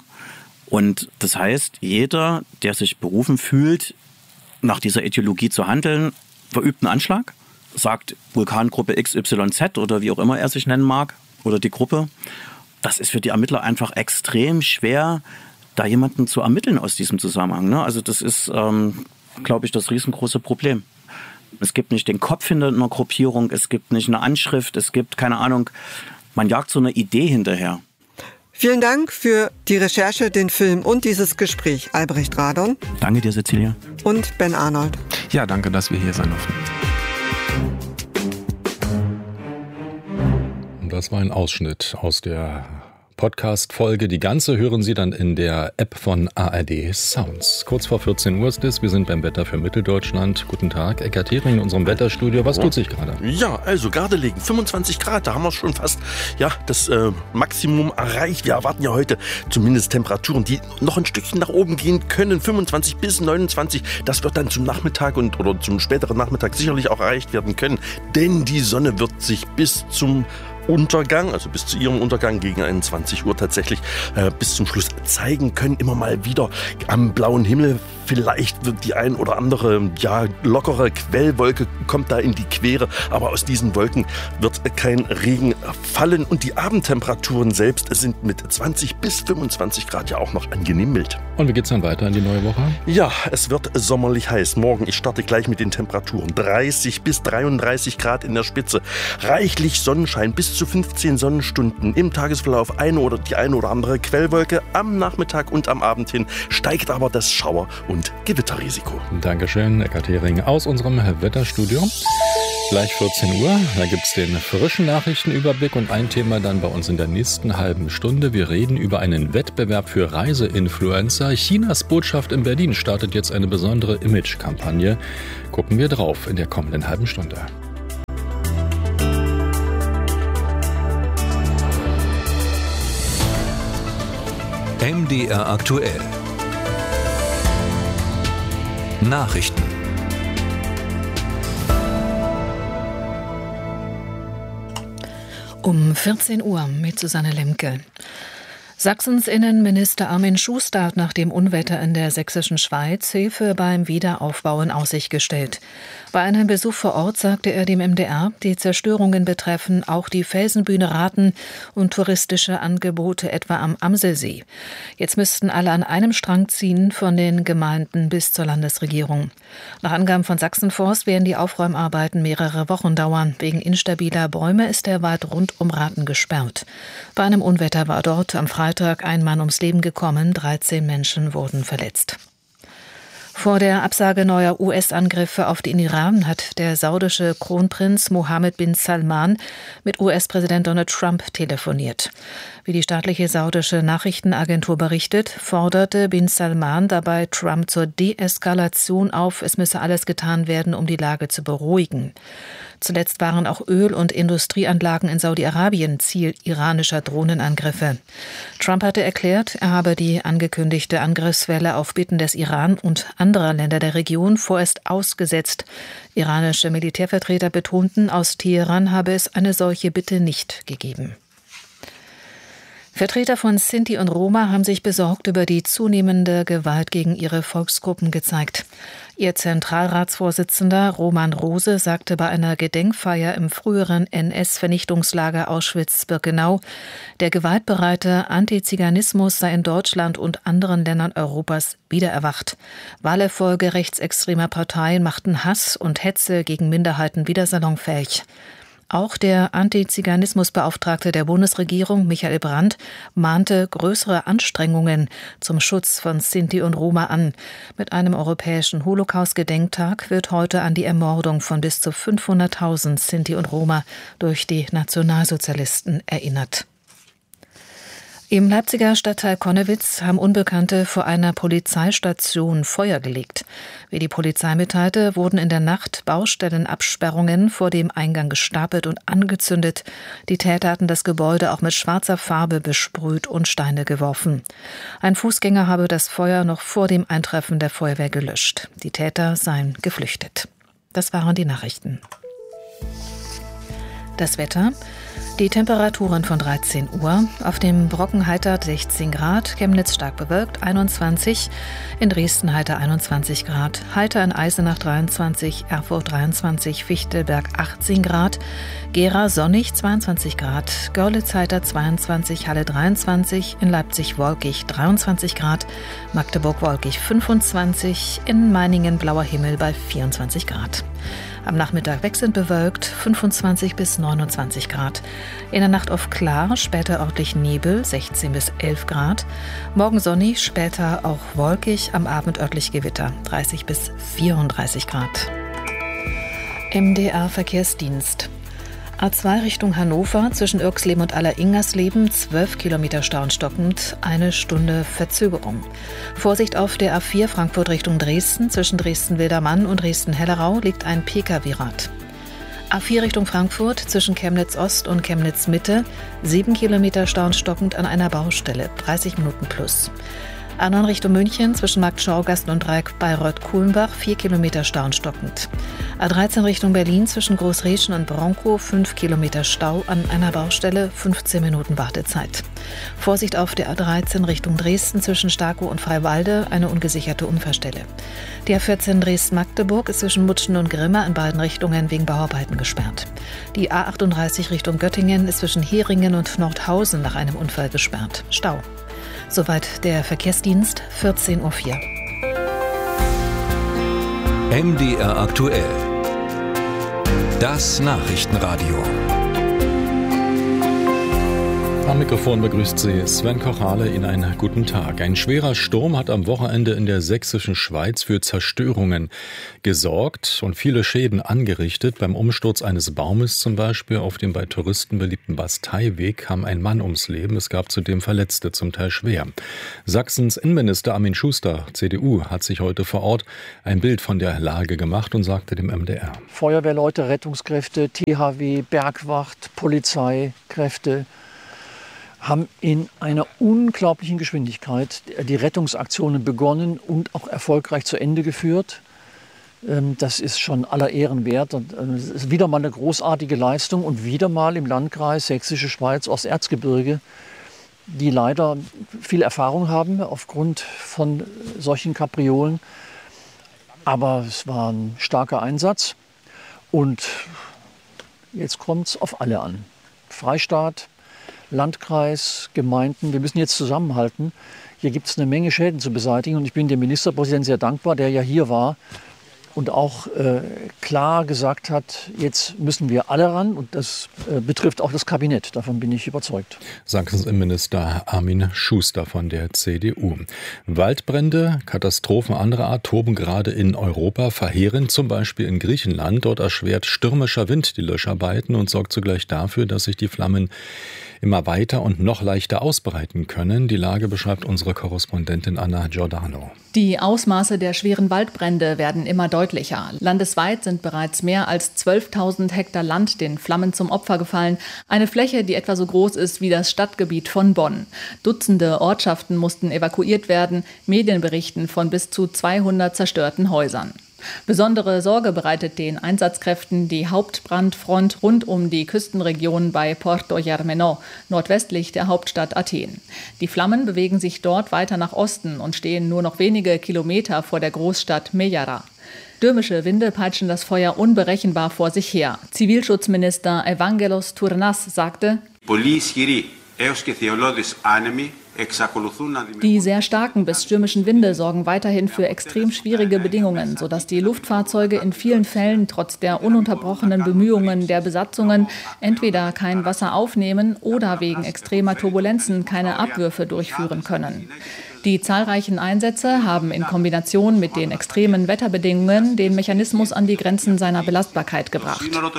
Und das heißt, jeder, der sich berufen fühlt, nach dieser Ideologie zu handeln, verübt einen Anschlag, sagt Vulkangruppe XYZ oder wie auch immer er sich nennen mag oder die Gruppe. Das ist für die Ermittler einfach extrem schwer, da jemanden zu ermitteln aus diesem Zusammenhang, ne? Also das ist, glaube ich, das riesengroße Problem. Es gibt nicht den Kopf hinter einer Gruppierung, es gibt nicht eine Anschrift, es gibt, keine Ahnung, man jagt so eine Idee hinterher. Vielen Dank für die Recherche, den Film und dieses Gespräch, Albrecht Radon. Danke dir, Cecilia. Und Ben Arnold. Ja, danke, dass wir hier sein durften. Das war ein Ausschnitt aus der Podcast-Folge. Die ganze hören Sie dann in der App von ARD Sounds. Kurz vor 14 Uhr ist es. Wir sind beim Wetter für Mitteldeutschland. Guten Tag, Eckart Hering in unserem Wetterstudio. Was tut sich gerade? Ja, also Gardelegen, 25 Grad. Da haben wir schon fast das Maximum erreicht. Wir erwarten ja heute zumindest Temperaturen, die noch ein Stückchen nach oben gehen können. 25 bis 29. Das wird dann zum Nachmittag oder zum späteren Nachmittag sicherlich auch erreicht werden können. Denn die Sonne wird sich bis zum Untergang, also bis zu ihrem Untergang gegen 21 Uhr tatsächlich bis zum Schluss zeigen können. Immer mal wieder am blauen Himmel Vielleicht wird die ein oder andere lockere Quellwolke kommt da in die Quere, aber aus diesen Wolken wird kein Regen fallen und die Abendtemperaturen selbst sind mit 20 bis 25 Grad ja auch noch angenehm mild. Und wie geht's dann weiter in die neue Woche? Ja, es wird sommerlich heiß. Morgen, ich starte gleich mit den Temperaturen. 30 bis 33 Grad in der Spitze. Reichlich Sonnenschein, bis zu 15 Sonnenstunden. Im Tagesverlauf die eine oder andere Quellwolke. Am Nachmittag und am Abend hin steigt aber das Schauer- und Gewitterrisiko. Dankeschön, Eckart Hering aus unserem Wetterstudio. Gleich 14 Uhr, da gibt es den frischen Nachrichtenüberblick und ein Thema dann bei uns in der nächsten halben Stunde. Wir reden über einen Wettbewerb für Reiseinfluencer. Chinas Botschaft in Berlin startet jetzt eine besondere Image-Kampagne. Gucken wir drauf in der kommenden halben Stunde. MDR aktuell. Nachrichten. Um 14 Uhr mit Susanne Lemke. Sachsens Innenminister Armin Schuster hat nach dem Unwetter in der sächsischen Schweiz Hilfe beim Wiederaufbau in Aussicht gestellt. Bei einem Besuch vor Ort sagte er dem MDR, die Zerstörungen betreffen auch die Felsenbühne Rathen und touristische Angebote etwa am Amselsee. Jetzt müssten alle an einem Strang ziehen, von den Gemeinden bis zur Landesregierung. Nach Angaben von Sachsenforst werden die Aufräumarbeiten mehrere Wochen dauern. Wegen instabiler Bäume ist der Wald rund um Rathen gesperrt. Bei einem Unwetter war dort am Freitag ein Mann ums Leben gekommen, 13 Menschen wurden verletzt. Vor der Absage neuer US-Angriffe auf den Iran hat der saudische Kronprinz Mohammed bin Salman mit US-Präsident Donald Trump telefoniert. Wie die staatliche saudische Nachrichtenagentur berichtet, forderte bin Salman dabei Trump zur Deeskalation auf. Es müsse alles getan werden, um die Lage zu beruhigen. Zuletzt waren auch Öl- und Industrieanlagen in Saudi-Arabien Ziel iranischer Drohnenangriffe. Trump hatte erklärt, er habe die angekündigte Angriffswelle auf Bitten des Iran und anderer Länder der Region vorerst ausgesetzt. Iranische Militärvertreter betonten, aus Teheran habe es eine solche Bitte nicht gegeben. Vertreter von Sinti und Roma haben sich besorgt über die zunehmende Gewalt gegen ihre Volksgruppen gezeigt. Ihr Zentralratsvorsitzender Roman Rose sagte bei einer Gedenkfeier im früheren NS-Vernichtungslager Auschwitz-Birkenau, der gewaltbereite Antiziganismus sei in Deutschland und anderen Ländern Europas wiedererwacht. Wahlerfolge rechtsextremer Parteien machten Hass und Hetze gegen Minderheiten wieder salonfähig. Auch der Antiziganismusbeauftragte der Bundesregierung, Michael Brandt, mahnte größere Anstrengungen zum Schutz von Sinti und Roma an. Mit einem europäischen Holocaust-Gedenktag wird heute an die Ermordung von bis zu 500.000 Sinti und Roma durch die Nationalsozialisten erinnert. Im Leipziger Stadtteil Connewitz haben Unbekannte vor einer Polizeistation Feuer gelegt. Wie die Polizei mitteilte, wurden in der Nacht Baustellenabsperrungen vor dem Eingang gestapelt und angezündet. Die Täter hatten das Gebäude auch mit schwarzer Farbe besprüht und Steine geworfen. Ein Fußgänger habe das Feuer noch vor dem Eintreffen der Feuerwehr gelöscht. Die Täter seien geflüchtet. Das waren die Nachrichten. Das Wetter. Die Temperaturen von 13 Uhr. Auf dem Brocken heiter 16 Grad, Chemnitz stark bewölkt 21, in Dresden heiter 21 Grad, heiter in Eisenach 23, Erfurt 23, Fichtelberg 18 Grad, Gera sonnig 22 Grad, Görlitz heiter 22, Halle 23, in Leipzig wolkig 23 Grad, Magdeburg wolkig 25, in Meiningen blauer Himmel bei 24 Grad. Am Nachmittag wechselnd bewölkt, 25 bis 29 Grad. In der Nacht oft klar, später örtlich Nebel, 16 bis 11 Grad. Morgen sonnig, später auch wolkig, am Abend örtlich Gewitter, 30 bis 34 Grad. MDR Verkehrsdienst. A2 Richtung Hannover, zwischen Irxleben und Aller-Ingersleben, 12 Kilometer Stau und stockend, 1 Stunde Verzögerung. Vorsicht auf der A4 Frankfurt Richtung Dresden, zwischen Dresden-Wildermann und Dresden-Hellerau liegt ein Pkw-Rad. A4 Richtung Frankfurt, zwischen Chemnitz-Ost und Chemnitz-Mitte, 7 Kilometer Stau und stockend an einer Baustelle, 30 Minuten plus. A9 Richtung München zwischen Marktschaugasten und Dreieck Bayreuth-Kuhlenbach 4 Kilometer Stau und stockend. A13 Richtung Berlin zwischen Großrätschen und Bronkow 5 Kilometer Stau an einer Baustelle, 15 Minuten Wartezeit. Vorsicht auf der A13 Richtung Dresden zwischen Starkow und Freiwalde, eine ungesicherte Unfallstelle. Die A14 Dresden-Magdeburg ist zwischen Mutschen und Grimma in beiden Richtungen wegen Bauarbeiten gesperrt. Die A38 Richtung Göttingen ist zwischen Heringen und Nordhausen nach einem Unfall gesperrt. Stau. Soweit der Verkehrsdienst, 14:04 Uhr. MDR aktuell. Das Nachrichtenradio. Am Mikrofon begrüßt Sie Sven Kochale. Ihnen einen guten Tag. Ein schwerer Sturm hat am Wochenende in der sächsischen Schweiz für Zerstörungen gesorgt und viele Schäden angerichtet. Beim Umsturz eines Baumes zum Beispiel auf dem bei Touristen beliebten Basteiweg kam ein Mann ums Leben. Es gab zudem Verletzte, zum Teil schwer. Sachsens Innenminister Armin Schuster, CDU, hat sich heute vor Ort ein Bild von der Lage gemacht und sagte dem MDR: Feuerwehrleute, Rettungskräfte, THW, Bergwacht, Polizeikräfte haben in einer unglaublichen Geschwindigkeit die Rettungsaktionen begonnen und auch erfolgreich zu Ende geführt. Das ist schon aller Ehren wert. Es ist wieder mal eine großartige Leistung und wieder mal im Landkreis Sächsische Schweiz, Osterzgebirge, die leider viel Erfahrung haben aufgrund von solchen Kapriolen. Aber es war ein starker Einsatz und jetzt kommt es auf alle an. Freistaat, Landkreis, Gemeinden, wir müssen jetzt zusammenhalten. Hier gibt es eine Menge Schäden zu beseitigen und ich bin dem Ministerpräsidenten sehr dankbar, der ja hier war und auch klar gesagt hat, jetzt müssen wir alle ran und das betrifft auch das Kabinett. Davon bin ich überzeugt. Sachsens Innenminister Armin Schuster von der CDU. Waldbrände, Katastrophen anderer Art toben gerade in Europa verheerend, zum Beispiel in Griechenland. Dort erschwert stürmischer Wind die Löscharbeiten und sorgt zugleich dafür, dass sich die Flammen immer weiter und noch leichter ausbreiten können. Die Lage beschreibt unsere Korrespondentin Anna Giordano. Die Ausmaße der schweren Waldbrände werden immer deutlicher. Landesweit sind bereits mehr als 12.000 Hektar Land den Flammen zum Opfer gefallen. Eine Fläche, die etwa so groß ist wie das Stadtgebiet von Bonn. Dutzende Ortschaften mussten evakuiert werden. Medien berichten von bis zu 200 zerstörten Häusern. Besondere Sorge bereitet den Einsatzkräften die Hauptbrandfront rund um die Küstenregion bei Porto Germano, nordwestlich der Hauptstadt Athen. Die Flammen bewegen sich dort weiter nach Osten und stehen nur noch wenige Kilometer vor der Großstadt Mejara. Stürmische Winde peitschen das Feuer unberechenbar vor sich her. Zivilschutzminister Evangelos Tournas sagte: Die sehr starken bis stürmischen Winde sorgen weiterhin für extrem schwierige Bedingungen, sodass die Luftfahrzeuge in vielen Fällen trotz der ununterbrochenen Bemühungen der Besatzungen entweder kein Wasser aufnehmen oder wegen extremer Turbulenzen keine Abwürfe durchführen können. Die zahlreichen Einsätze haben in Kombination mit den extremen Wetterbedingungen den Mechanismus an die Grenzen seiner Belastbarkeit gebracht.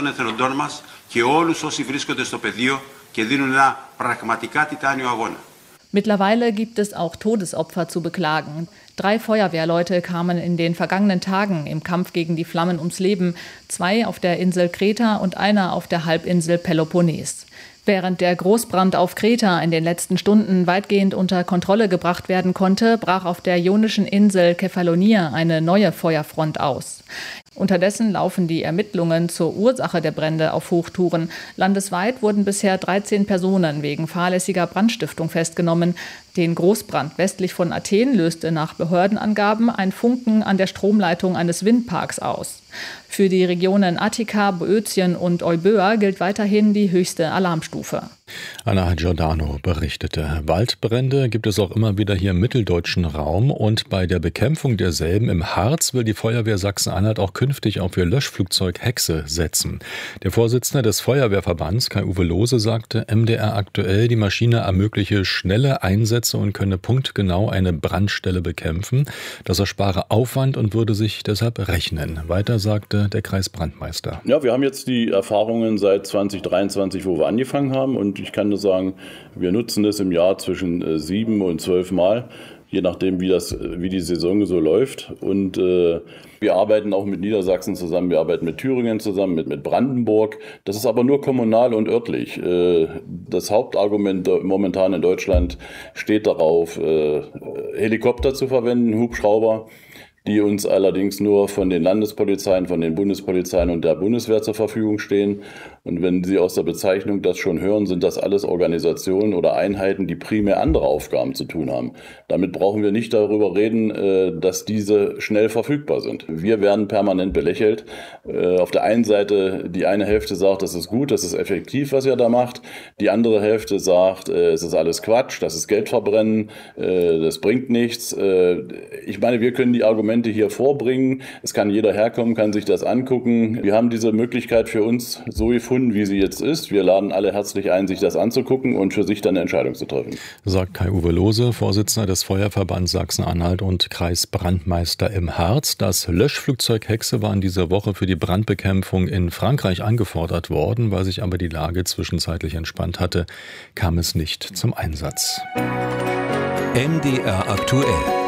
Mittlerweile gibt es auch Todesopfer zu beklagen. 3 Feuerwehrleute kamen in den vergangenen Tagen im Kampf gegen die Flammen ums Leben, 2 auf der Insel Kreta und einer auf der Halbinsel Peloponnes. Während der Großbrand auf Kreta in den letzten Stunden weitgehend unter Kontrolle gebracht werden konnte, brach auf der ionischen Insel Kefalonia eine neue Feuerfront aus. Unterdessen laufen die Ermittlungen zur Ursache der Brände auf Hochtouren. Landesweit wurden bisher 13 Personen wegen fahrlässiger Brandstiftung festgenommen. Den Großbrand westlich von Athen löste nach Behördenangaben ein Funken an der Stromleitung eines Windparks aus. Für die Regionen Attika, Boötien und Euböa gilt weiterhin die höchste Alarmstufe. Anna Giordano berichtete. Waldbrände gibt es auch immer wieder hier im mitteldeutschen Raum und bei der Bekämpfung derselben im Harz will die Feuerwehr Sachsen-Anhalt auch künftig auf ihr Löschflugzeug Hexe setzen. Der Vorsitzende des Feuerwehrverbands, Kai-Uwe Lohse, sagte MDR aktuell, die Maschine ermögliche schnelle Einsätze und könne punktgenau eine Brandstelle bekämpfen. Das erspare Aufwand und würde sich deshalb rechnen. Weiter sagte der Kreisbrandmeister. Ja, wir haben jetzt die Erfahrungen seit 2023, wo wir angefangen haben und ich kann nur sagen, wir nutzen es im Jahr zwischen 7 und 12 Mal. je nachdem, wie die Saison so läuft. Und wir arbeiten auch mit Niedersachsen zusammen, wir arbeiten mit Thüringen zusammen, mit Brandenburg. Das ist aber nur kommunal und örtlich. Das Hauptargument momentan in Deutschland steht darauf, Helikopter zu verwenden, Hubschrauber, die uns allerdings nur von den Landespolizeien, von den Bundespolizeien und der Bundeswehr zur Verfügung stehen. Und wenn Sie aus der Bezeichnung das schon hören, sind das alles Organisationen oder Einheiten, die primär andere Aufgaben zu tun haben. Damit brauchen wir nicht darüber reden, dass diese schnell verfügbar sind. Wir werden permanent belächelt. Auf der einen Seite, die eine Hälfte sagt, das ist gut, das ist effektiv, was ihr da macht. Die andere Hälfte sagt, es ist alles Quatsch, das ist Geldverbrennen, das bringt nichts. Ich meine, wir können die Argumente hier vorbringen. Es kann jeder herkommen, kann sich das angucken. Wir haben diese Möglichkeit für uns so gefunden, wie sie jetzt ist. Wir laden alle herzlich ein, sich das anzugucken und für sich dann eine Entscheidung zu treffen. Sagt Kai-Uwe Lohse, Vorsitzender des Feuerverbands Sachsen-Anhalt und Kreisbrandmeister im Harz. Das Löschflugzeug Hexe war in dieser Woche für die Brandbekämpfung in Frankreich angefordert worden. Weil sich aber die Lage zwischenzeitlich entspannt hatte, kam es nicht zum Einsatz. MDR aktuell.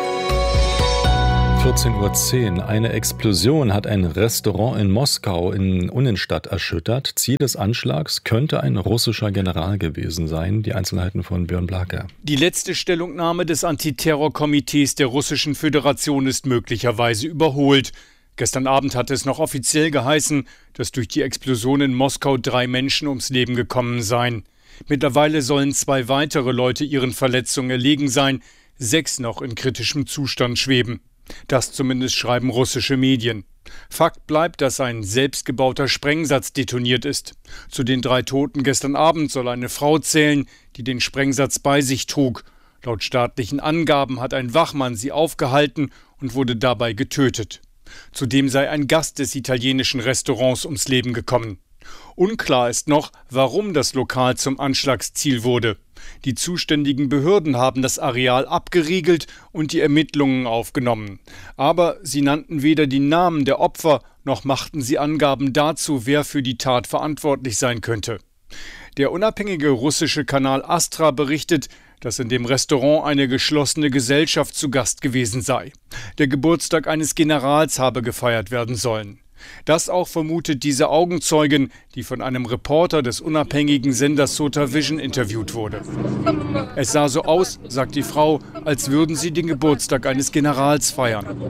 14:10 Uhr. Eine Explosion hat ein Restaurant in Moskau in Innenstadt erschüttert. Ziel des Anschlags könnte ein russischer General gewesen sein. Die Einzelheiten von Björn Blake. Die letzte Stellungnahme des Antiterrorkomitees der Russischen Föderation ist möglicherweise überholt. Gestern Abend hatte es noch offiziell geheißen, dass durch die Explosion in Moskau 3 Menschen ums Leben gekommen seien. Mittlerweile sollen 2 weitere Leute ihren Verletzungen erlegen sein, 6 noch in kritischem Zustand schweben. Das zumindest schreiben russische Medien. Fakt bleibt, dass ein selbstgebauter Sprengsatz detoniert ist. Zu den 3 Toten gestern Abend soll eine Frau zählen, die den Sprengsatz bei sich trug. Laut staatlichen Angaben hat ein Wachmann sie aufgehalten und wurde dabei getötet. Zudem sei ein Gast des italienischen Restaurants ums Leben gekommen. Unklar ist noch, warum das Lokal zum Anschlagsziel wurde. Die zuständigen Behörden haben das Areal abgeriegelt und die Ermittlungen aufgenommen. Aber sie nannten weder die Namen der Opfer, noch machten sie Angaben dazu, wer für die Tat verantwortlich sein könnte. Der unabhängige russische Kanal Astra berichtet, dass in dem Restaurant eine geschlossene Gesellschaft zu Gast gewesen sei. Der Geburtstag eines Generals habe gefeiert werden sollen. Das auch vermutet diese Augenzeugin, die von einem Reporter des unabhängigen Senders Sota Vision interviewt wurde. Es sah so aus, sagt die Frau, als würden sie den Geburtstag eines Generals feiern.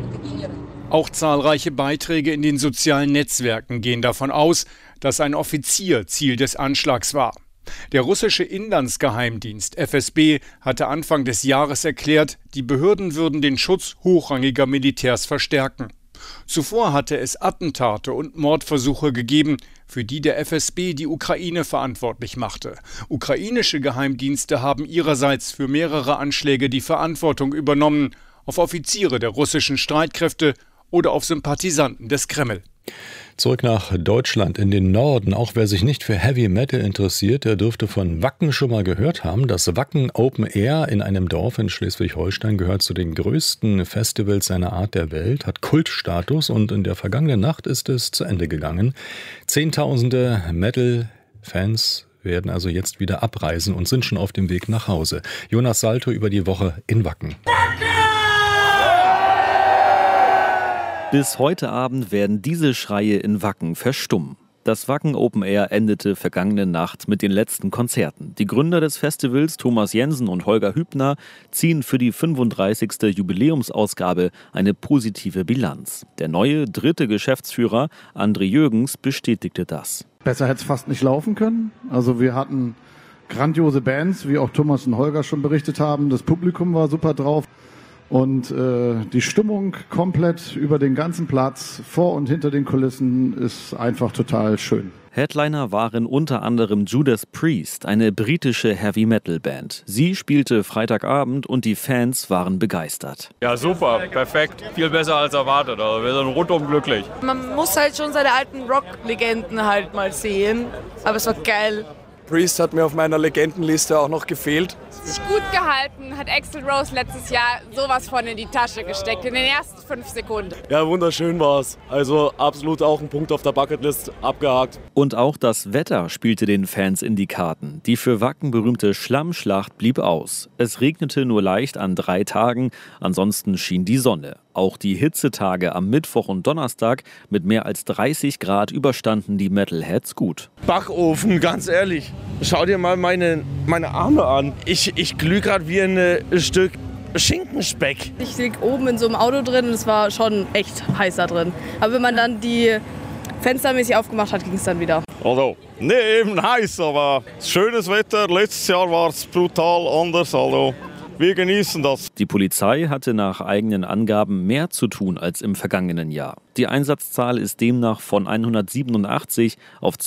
Auch zahlreiche Beiträge in den sozialen Netzwerken gehen davon aus, dass ein Offizier Ziel des Anschlags war. Der russische Inlandsgeheimdienst FSB hatte Anfang des Jahres erklärt, die Behörden würden den Schutz hochrangiger Militärs verstärken. Zuvor hatte es Attentate und Mordversuche gegeben, für die der FSB die Ukraine verantwortlich machte. Ukrainische Geheimdienste haben ihrerseits für mehrere Anschläge die Verantwortung übernommen, auf Offiziere der russischen Streitkräfte oder auf Sympathisanten des Kreml. Zurück nach Deutschland in den Norden. Auch wer sich nicht für Heavy Metal interessiert, der dürfte von Wacken schon mal gehört haben. Das Wacken Open Air in einem Dorf in Schleswig-Holstein gehört zu den größten Festivals seiner Art der Welt, hat Kultstatus und in der vergangenen Nacht ist es zu Ende gegangen. Zehntausende Metal-Fans werden also jetzt wieder abreisen und sind schon auf dem Weg nach Hause. Jonas Salto über die Woche in Wacken. Bis heute Abend werden diese Schreie in Wacken verstummen. Das Wacken Open Air endete vergangene Nacht mit den letzten Konzerten. Die Gründer des Festivals, Thomas Jensen und Holger Hübner, ziehen für die 35. Jubiläumsausgabe eine positive Bilanz. Der neue 3. Geschäftsführer, André Jürgens, bestätigte das. Besser hätte es fast nicht laufen können. Also wir hatten grandiose Bands, wie auch Thomas und Holger schon berichtet haben. Das Publikum war super drauf. Und die Stimmung komplett über den ganzen Platz, vor und hinter den Kulissen, ist einfach total schön. Headliner waren unter anderem Judas Priest, eine britische Heavy-Metal-Band. Sie spielte Freitagabend und die Fans waren begeistert. Ja, super, perfekt, viel besser als erwartet. Also wir sind rundum glücklich. Man muss halt schon seine alten Rock-Legenden halt mal sehen, aber es war geil. Priest hat mir auf meiner Legendenliste auch noch gefehlt. Sich gut gehalten, hat Axl Rose letztes Jahr sowas von in die Tasche gesteckt, in den ersten 5 Sekunden. Ja, wunderschön war's. Also absolut auch ein Punkt auf der Bucketlist, abgehakt. Und auch das Wetter spielte den Fans in die Karten. Die für Wacken berühmte Schlammschlacht blieb aus. Es regnete nur leicht an 3 Tagen, ansonsten schien die Sonne. Auch die Hitzetage am Mittwoch und Donnerstag mit mehr als 30 Grad überstanden die Metalheads gut. Backofen, ganz ehrlich. Schau dir mal meine Arme an. Ich glühe gerade wie ein Stück Schinkenspeck. Ich lieg oben in so einem Auto drin und es war schon echt heiß da drin. Aber wenn man dann die Fenster mäßig aufgemacht hat, ging es dann wieder. Also, nicht eben heiß, aber schönes Wetter. Letztes Jahr war es brutal anders. Also, wir genießen das. Die Polizei hatte nach eigenen Angaben mehr zu tun als im vergangenen Jahr. Die Einsatzzahl ist demnach von 187 auf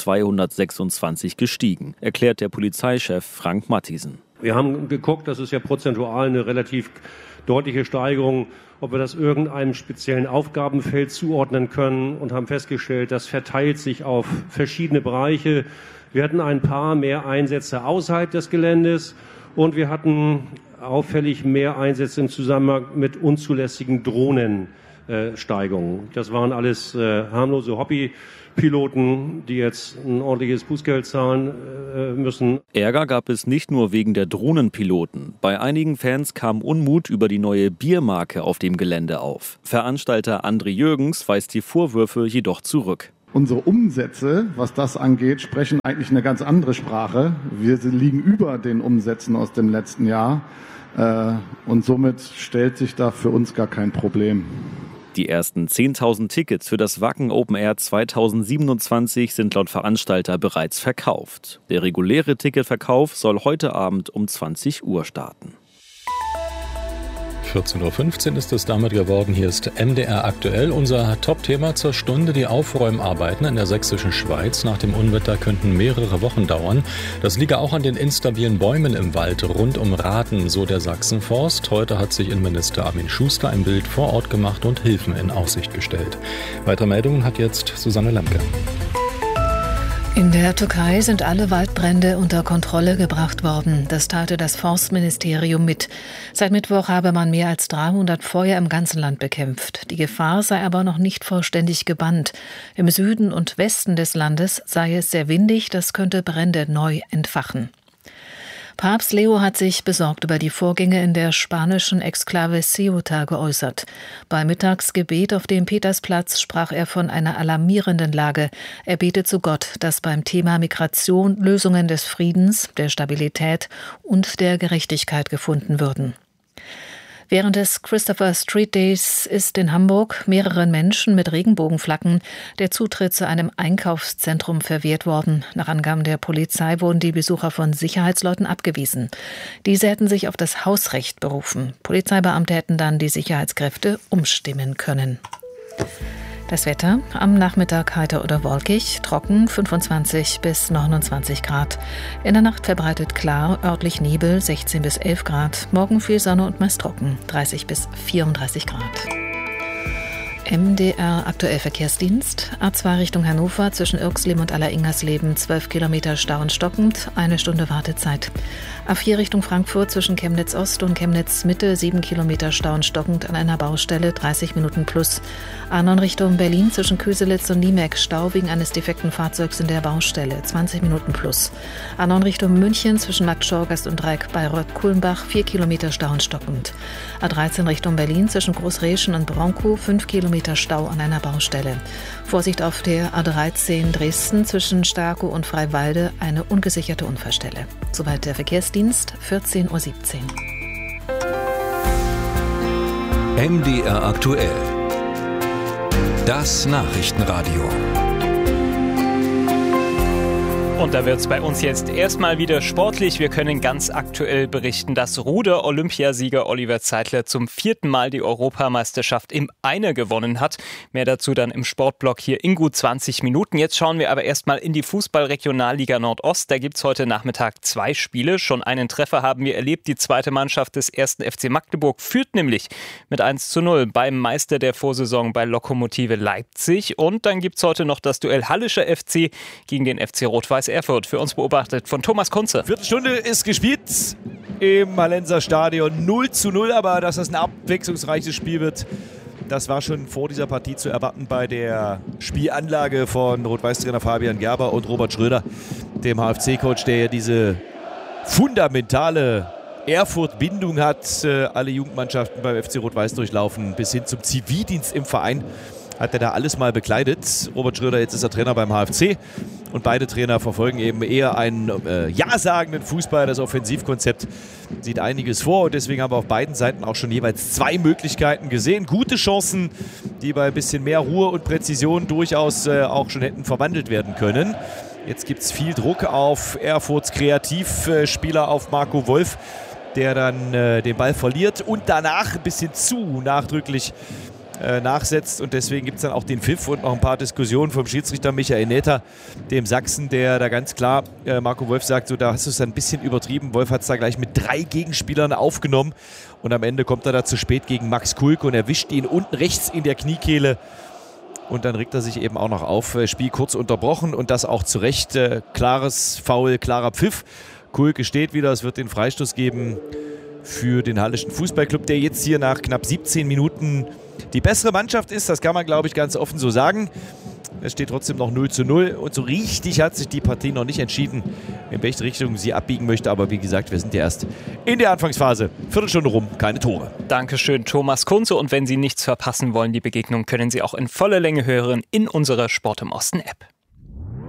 226 gestiegen, erklärt der Polizeichef Frank Mathiesen. Wir haben geguckt, das ist ja prozentual eine relativ deutliche Steigerung, ob wir das irgendeinem speziellen Aufgabenfeld zuordnen können und haben festgestellt, das verteilt sich auf verschiedene Bereiche. Wir hatten ein paar mehr Einsätze außerhalb des Geländes und wir hatten auffällig mehr Einsätze im Zusammenhang mit unzulässigen Drohnensteigungen. Das waren alles harmlose Hobbypiloten, die jetzt ein ordentliches Bußgeld zahlen müssen. Ärger gab es nicht nur wegen der Drohnenpiloten. Bei einigen Fans kam Unmut über die neue Biermarke auf dem Gelände auf. Veranstalter André Jürgens weist die Vorwürfe jedoch zurück. Unsere Umsätze, was das angeht, sprechen eigentlich eine ganz andere Sprache. Wir liegen über den Umsätzen aus dem letzten Jahr und somit stellt sich da für uns gar kein Problem. Die ersten 10.000 Tickets für das Wacken Open Air 2027 sind laut Veranstalter bereits verkauft. Der reguläre Ticketverkauf soll heute Abend um 20 Uhr starten. 14.15 Uhr ist es damit geworden. Hier ist MDR aktuell. Unser Top-Thema zur Stunde. Die Aufräumarbeiten in der sächsischen Schweiz nach dem Unwetter könnten mehrere Wochen dauern. Das liege auch an den instabilen Bäumen im Wald rund um Rathen, so der Sachsenforst. Heute hat sich Innenminister Armin Schuster ein Bild vor Ort gemacht und Hilfen in Aussicht gestellt. Weitere Meldungen hat jetzt Susanne Lemke. In der Türkei sind alle Waldbrände unter Kontrolle gebracht worden. Das teilte das Forstministerium mit. Seit Mittwoch habe man mehr als 300 Feuer im ganzen Land bekämpft. Die Gefahr sei aber noch nicht vollständig gebannt. Im Süden und Westen des Landes sei es sehr windig, das könnte Brände neu entfachen. Papst Leo hat sich besorgt über die Vorgänge in der spanischen Exklave Ceuta geäußert. Beim Mittagsgebet auf dem Petersplatz sprach er von einer alarmierenden Lage. Er betet zu Gott, dass beim Thema Migration Lösungen des Friedens, der Stabilität und der Gerechtigkeit gefunden würden. Während des Christopher Street Days ist in Hamburg mehreren Menschen mit Regenbogenflaggen der Zutritt zu einem Einkaufszentrum verwehrt worden. Nach Angaben der Polizei wurden die Besucher von Sicherheitsleuten abgewiesen. Diese hätten sich auf das Hausrecht berufen. Polizeibeamte hätten dann die Sicherheitskräfte umstimmen können. Das Wetter: am Nachmittag heiter oder wolkig, trocken 25 bis 29 Grad. In der Nacht verbreitet klar, örtlich Nebel 16 bis 11 Grad. Morgen viel Sonne und meist trocken 30 bis 34 Grad. MDR aktuell Verkehrsdienst. A2 Richtung Hannover zwischen Irxleben und Alleringersleben 12 Kilometer Stau und stockend, 1 Stunde Wartezeit. A4 Richtung Frankfurt zwischen Chemnitz Ost und Chemnitz Mitte 7 Kilometer Stau und stockend an einer Baustelle, 30 Minuten plus. A9 Richtung Berlin zwischen Köselitz und Niemek Stau wegen eines defekten Fahrzeugs in der Baustelle, 20 Minuten plus. A9 Richtung München zwischen Bad Schorgast und Dreieck Bayreuth-Kulmbach 4 Kilometer Stau und stockend. A13 Richtung Berlin zwischen Großreschen und Bronkow 5 Kilometer Stau an einer Baustelle. Vorsicht auf der A13 Dresden zwischen Starkow und Freiwalde, eine ungesicherte Unfallstelle. Soweit der Verkehrsdienst, 14.17 Uhr. MDR aktuell. Das Nachrichtenradio. Und da wird es bei uns jetzt erstmal wieder sportlich. Wir können ganz aktuell berichten, dass Ruder-Olympiasieger Oliver Zeitler zum 4. Mal die Europameisterschaft im Einer gewonnen hat. Mehr dazu dann im Sportblock hier in gut 20 Minuten. Jetzt schauen wir aber erstmal in die Fußball-Regionalliga Nordost. Da gibt es heute Nachmittag 2 Spiele. Schon einen Treffer haben wir erlebt. Die zweite Mannschaft des 1. FC Magdeburg führt nämlich mit 1:0 beim Meister der Vorsaison bei Lokomotive Leipzig. Und dann gibt es heute noch das Duell Hallischer FC gegen den FC Rot-Weiß Erfurt. Für uns beobachtet von Thomas Kunze. Viertelstunde ist gespielt im Hallenser Stadion. 0:0, aber dass das ein abwechslungsreiches Spiel wird, das war schon vor dieser Partie zu erwarten bei der Spielanlage von Rot-Weiß-Trainer Fabian Gerber und Robert Schröder, dem HFC-Coach, der ja diese fundamentale Erfurt-Bindung hat. Alle Jugendmannschaften beim FC Rot-Weiß durchlaufen, bis hin zum Zivildienst im Verein hat er da alles mal bekleidet. Robert Schröder, jetzt ist er Trainer beim HFC. Und beide Trainer verfolgen eben eher einen ja-sagenden Fußball. Das Offensivkonzept sieht einiges vor. Und deswegen haben wir auf beiden Seiten auch schon jeweils 2 Möglichkeiten gesehen. Gute Chancen, die bei ein bisschen mehr Ruhe und Präzision durchaus auch schon hätten verwandelt werden können. Jetzt gibt es viel Druck auf Erfurts Kreativspieler, auf Marco Wolf, der dann den Ball verliert und danach ein bisschen zu nachdrücklich nachsetzt, und deswegen gibt es dann auch den Pfiff und noch ein paar Diskussionen vom Schiedsrichter Michael Näther, dem Sachsen, der da ganz klar Marco Wolf sagt, so, da hast du es ein bisschen übertrieben. Wolf hat es da gleich mit 3 Gegenspielern aufgenommen und am Ende kommt er da zu spät gegen Max Kulk und erwischt ihn unten rechts in der Kniekehle und dann regt er sich eben auch noch auf. Spiel kurz unterbrochen und das auch zu Recht. Klares Foul, klarer Pfiff. Kulke steht wieder, es wird den Freistoß geben für den Halleschen Fußballclub, der jetzt hier nach knapp 17 Minuten die bessere Mannschaft ist. Das kann man, glaube ich, ganz offen so sagen. Es steht trotzdem noch 0:0 und so richtig hat sich die Partie noch nicht entschieden, in welche Richtung sie abbiegen möchte. Aber wie gesagt, wir sind ja erst in der Anfangsphase. Viertelstunde rum, keine Tore. Dankeschön, Thomas Kunze. Und wenn Sie nichts verpassen wollen, die Begegnung können Sie auch in voller Länge hören in unserer Sport im Osten App.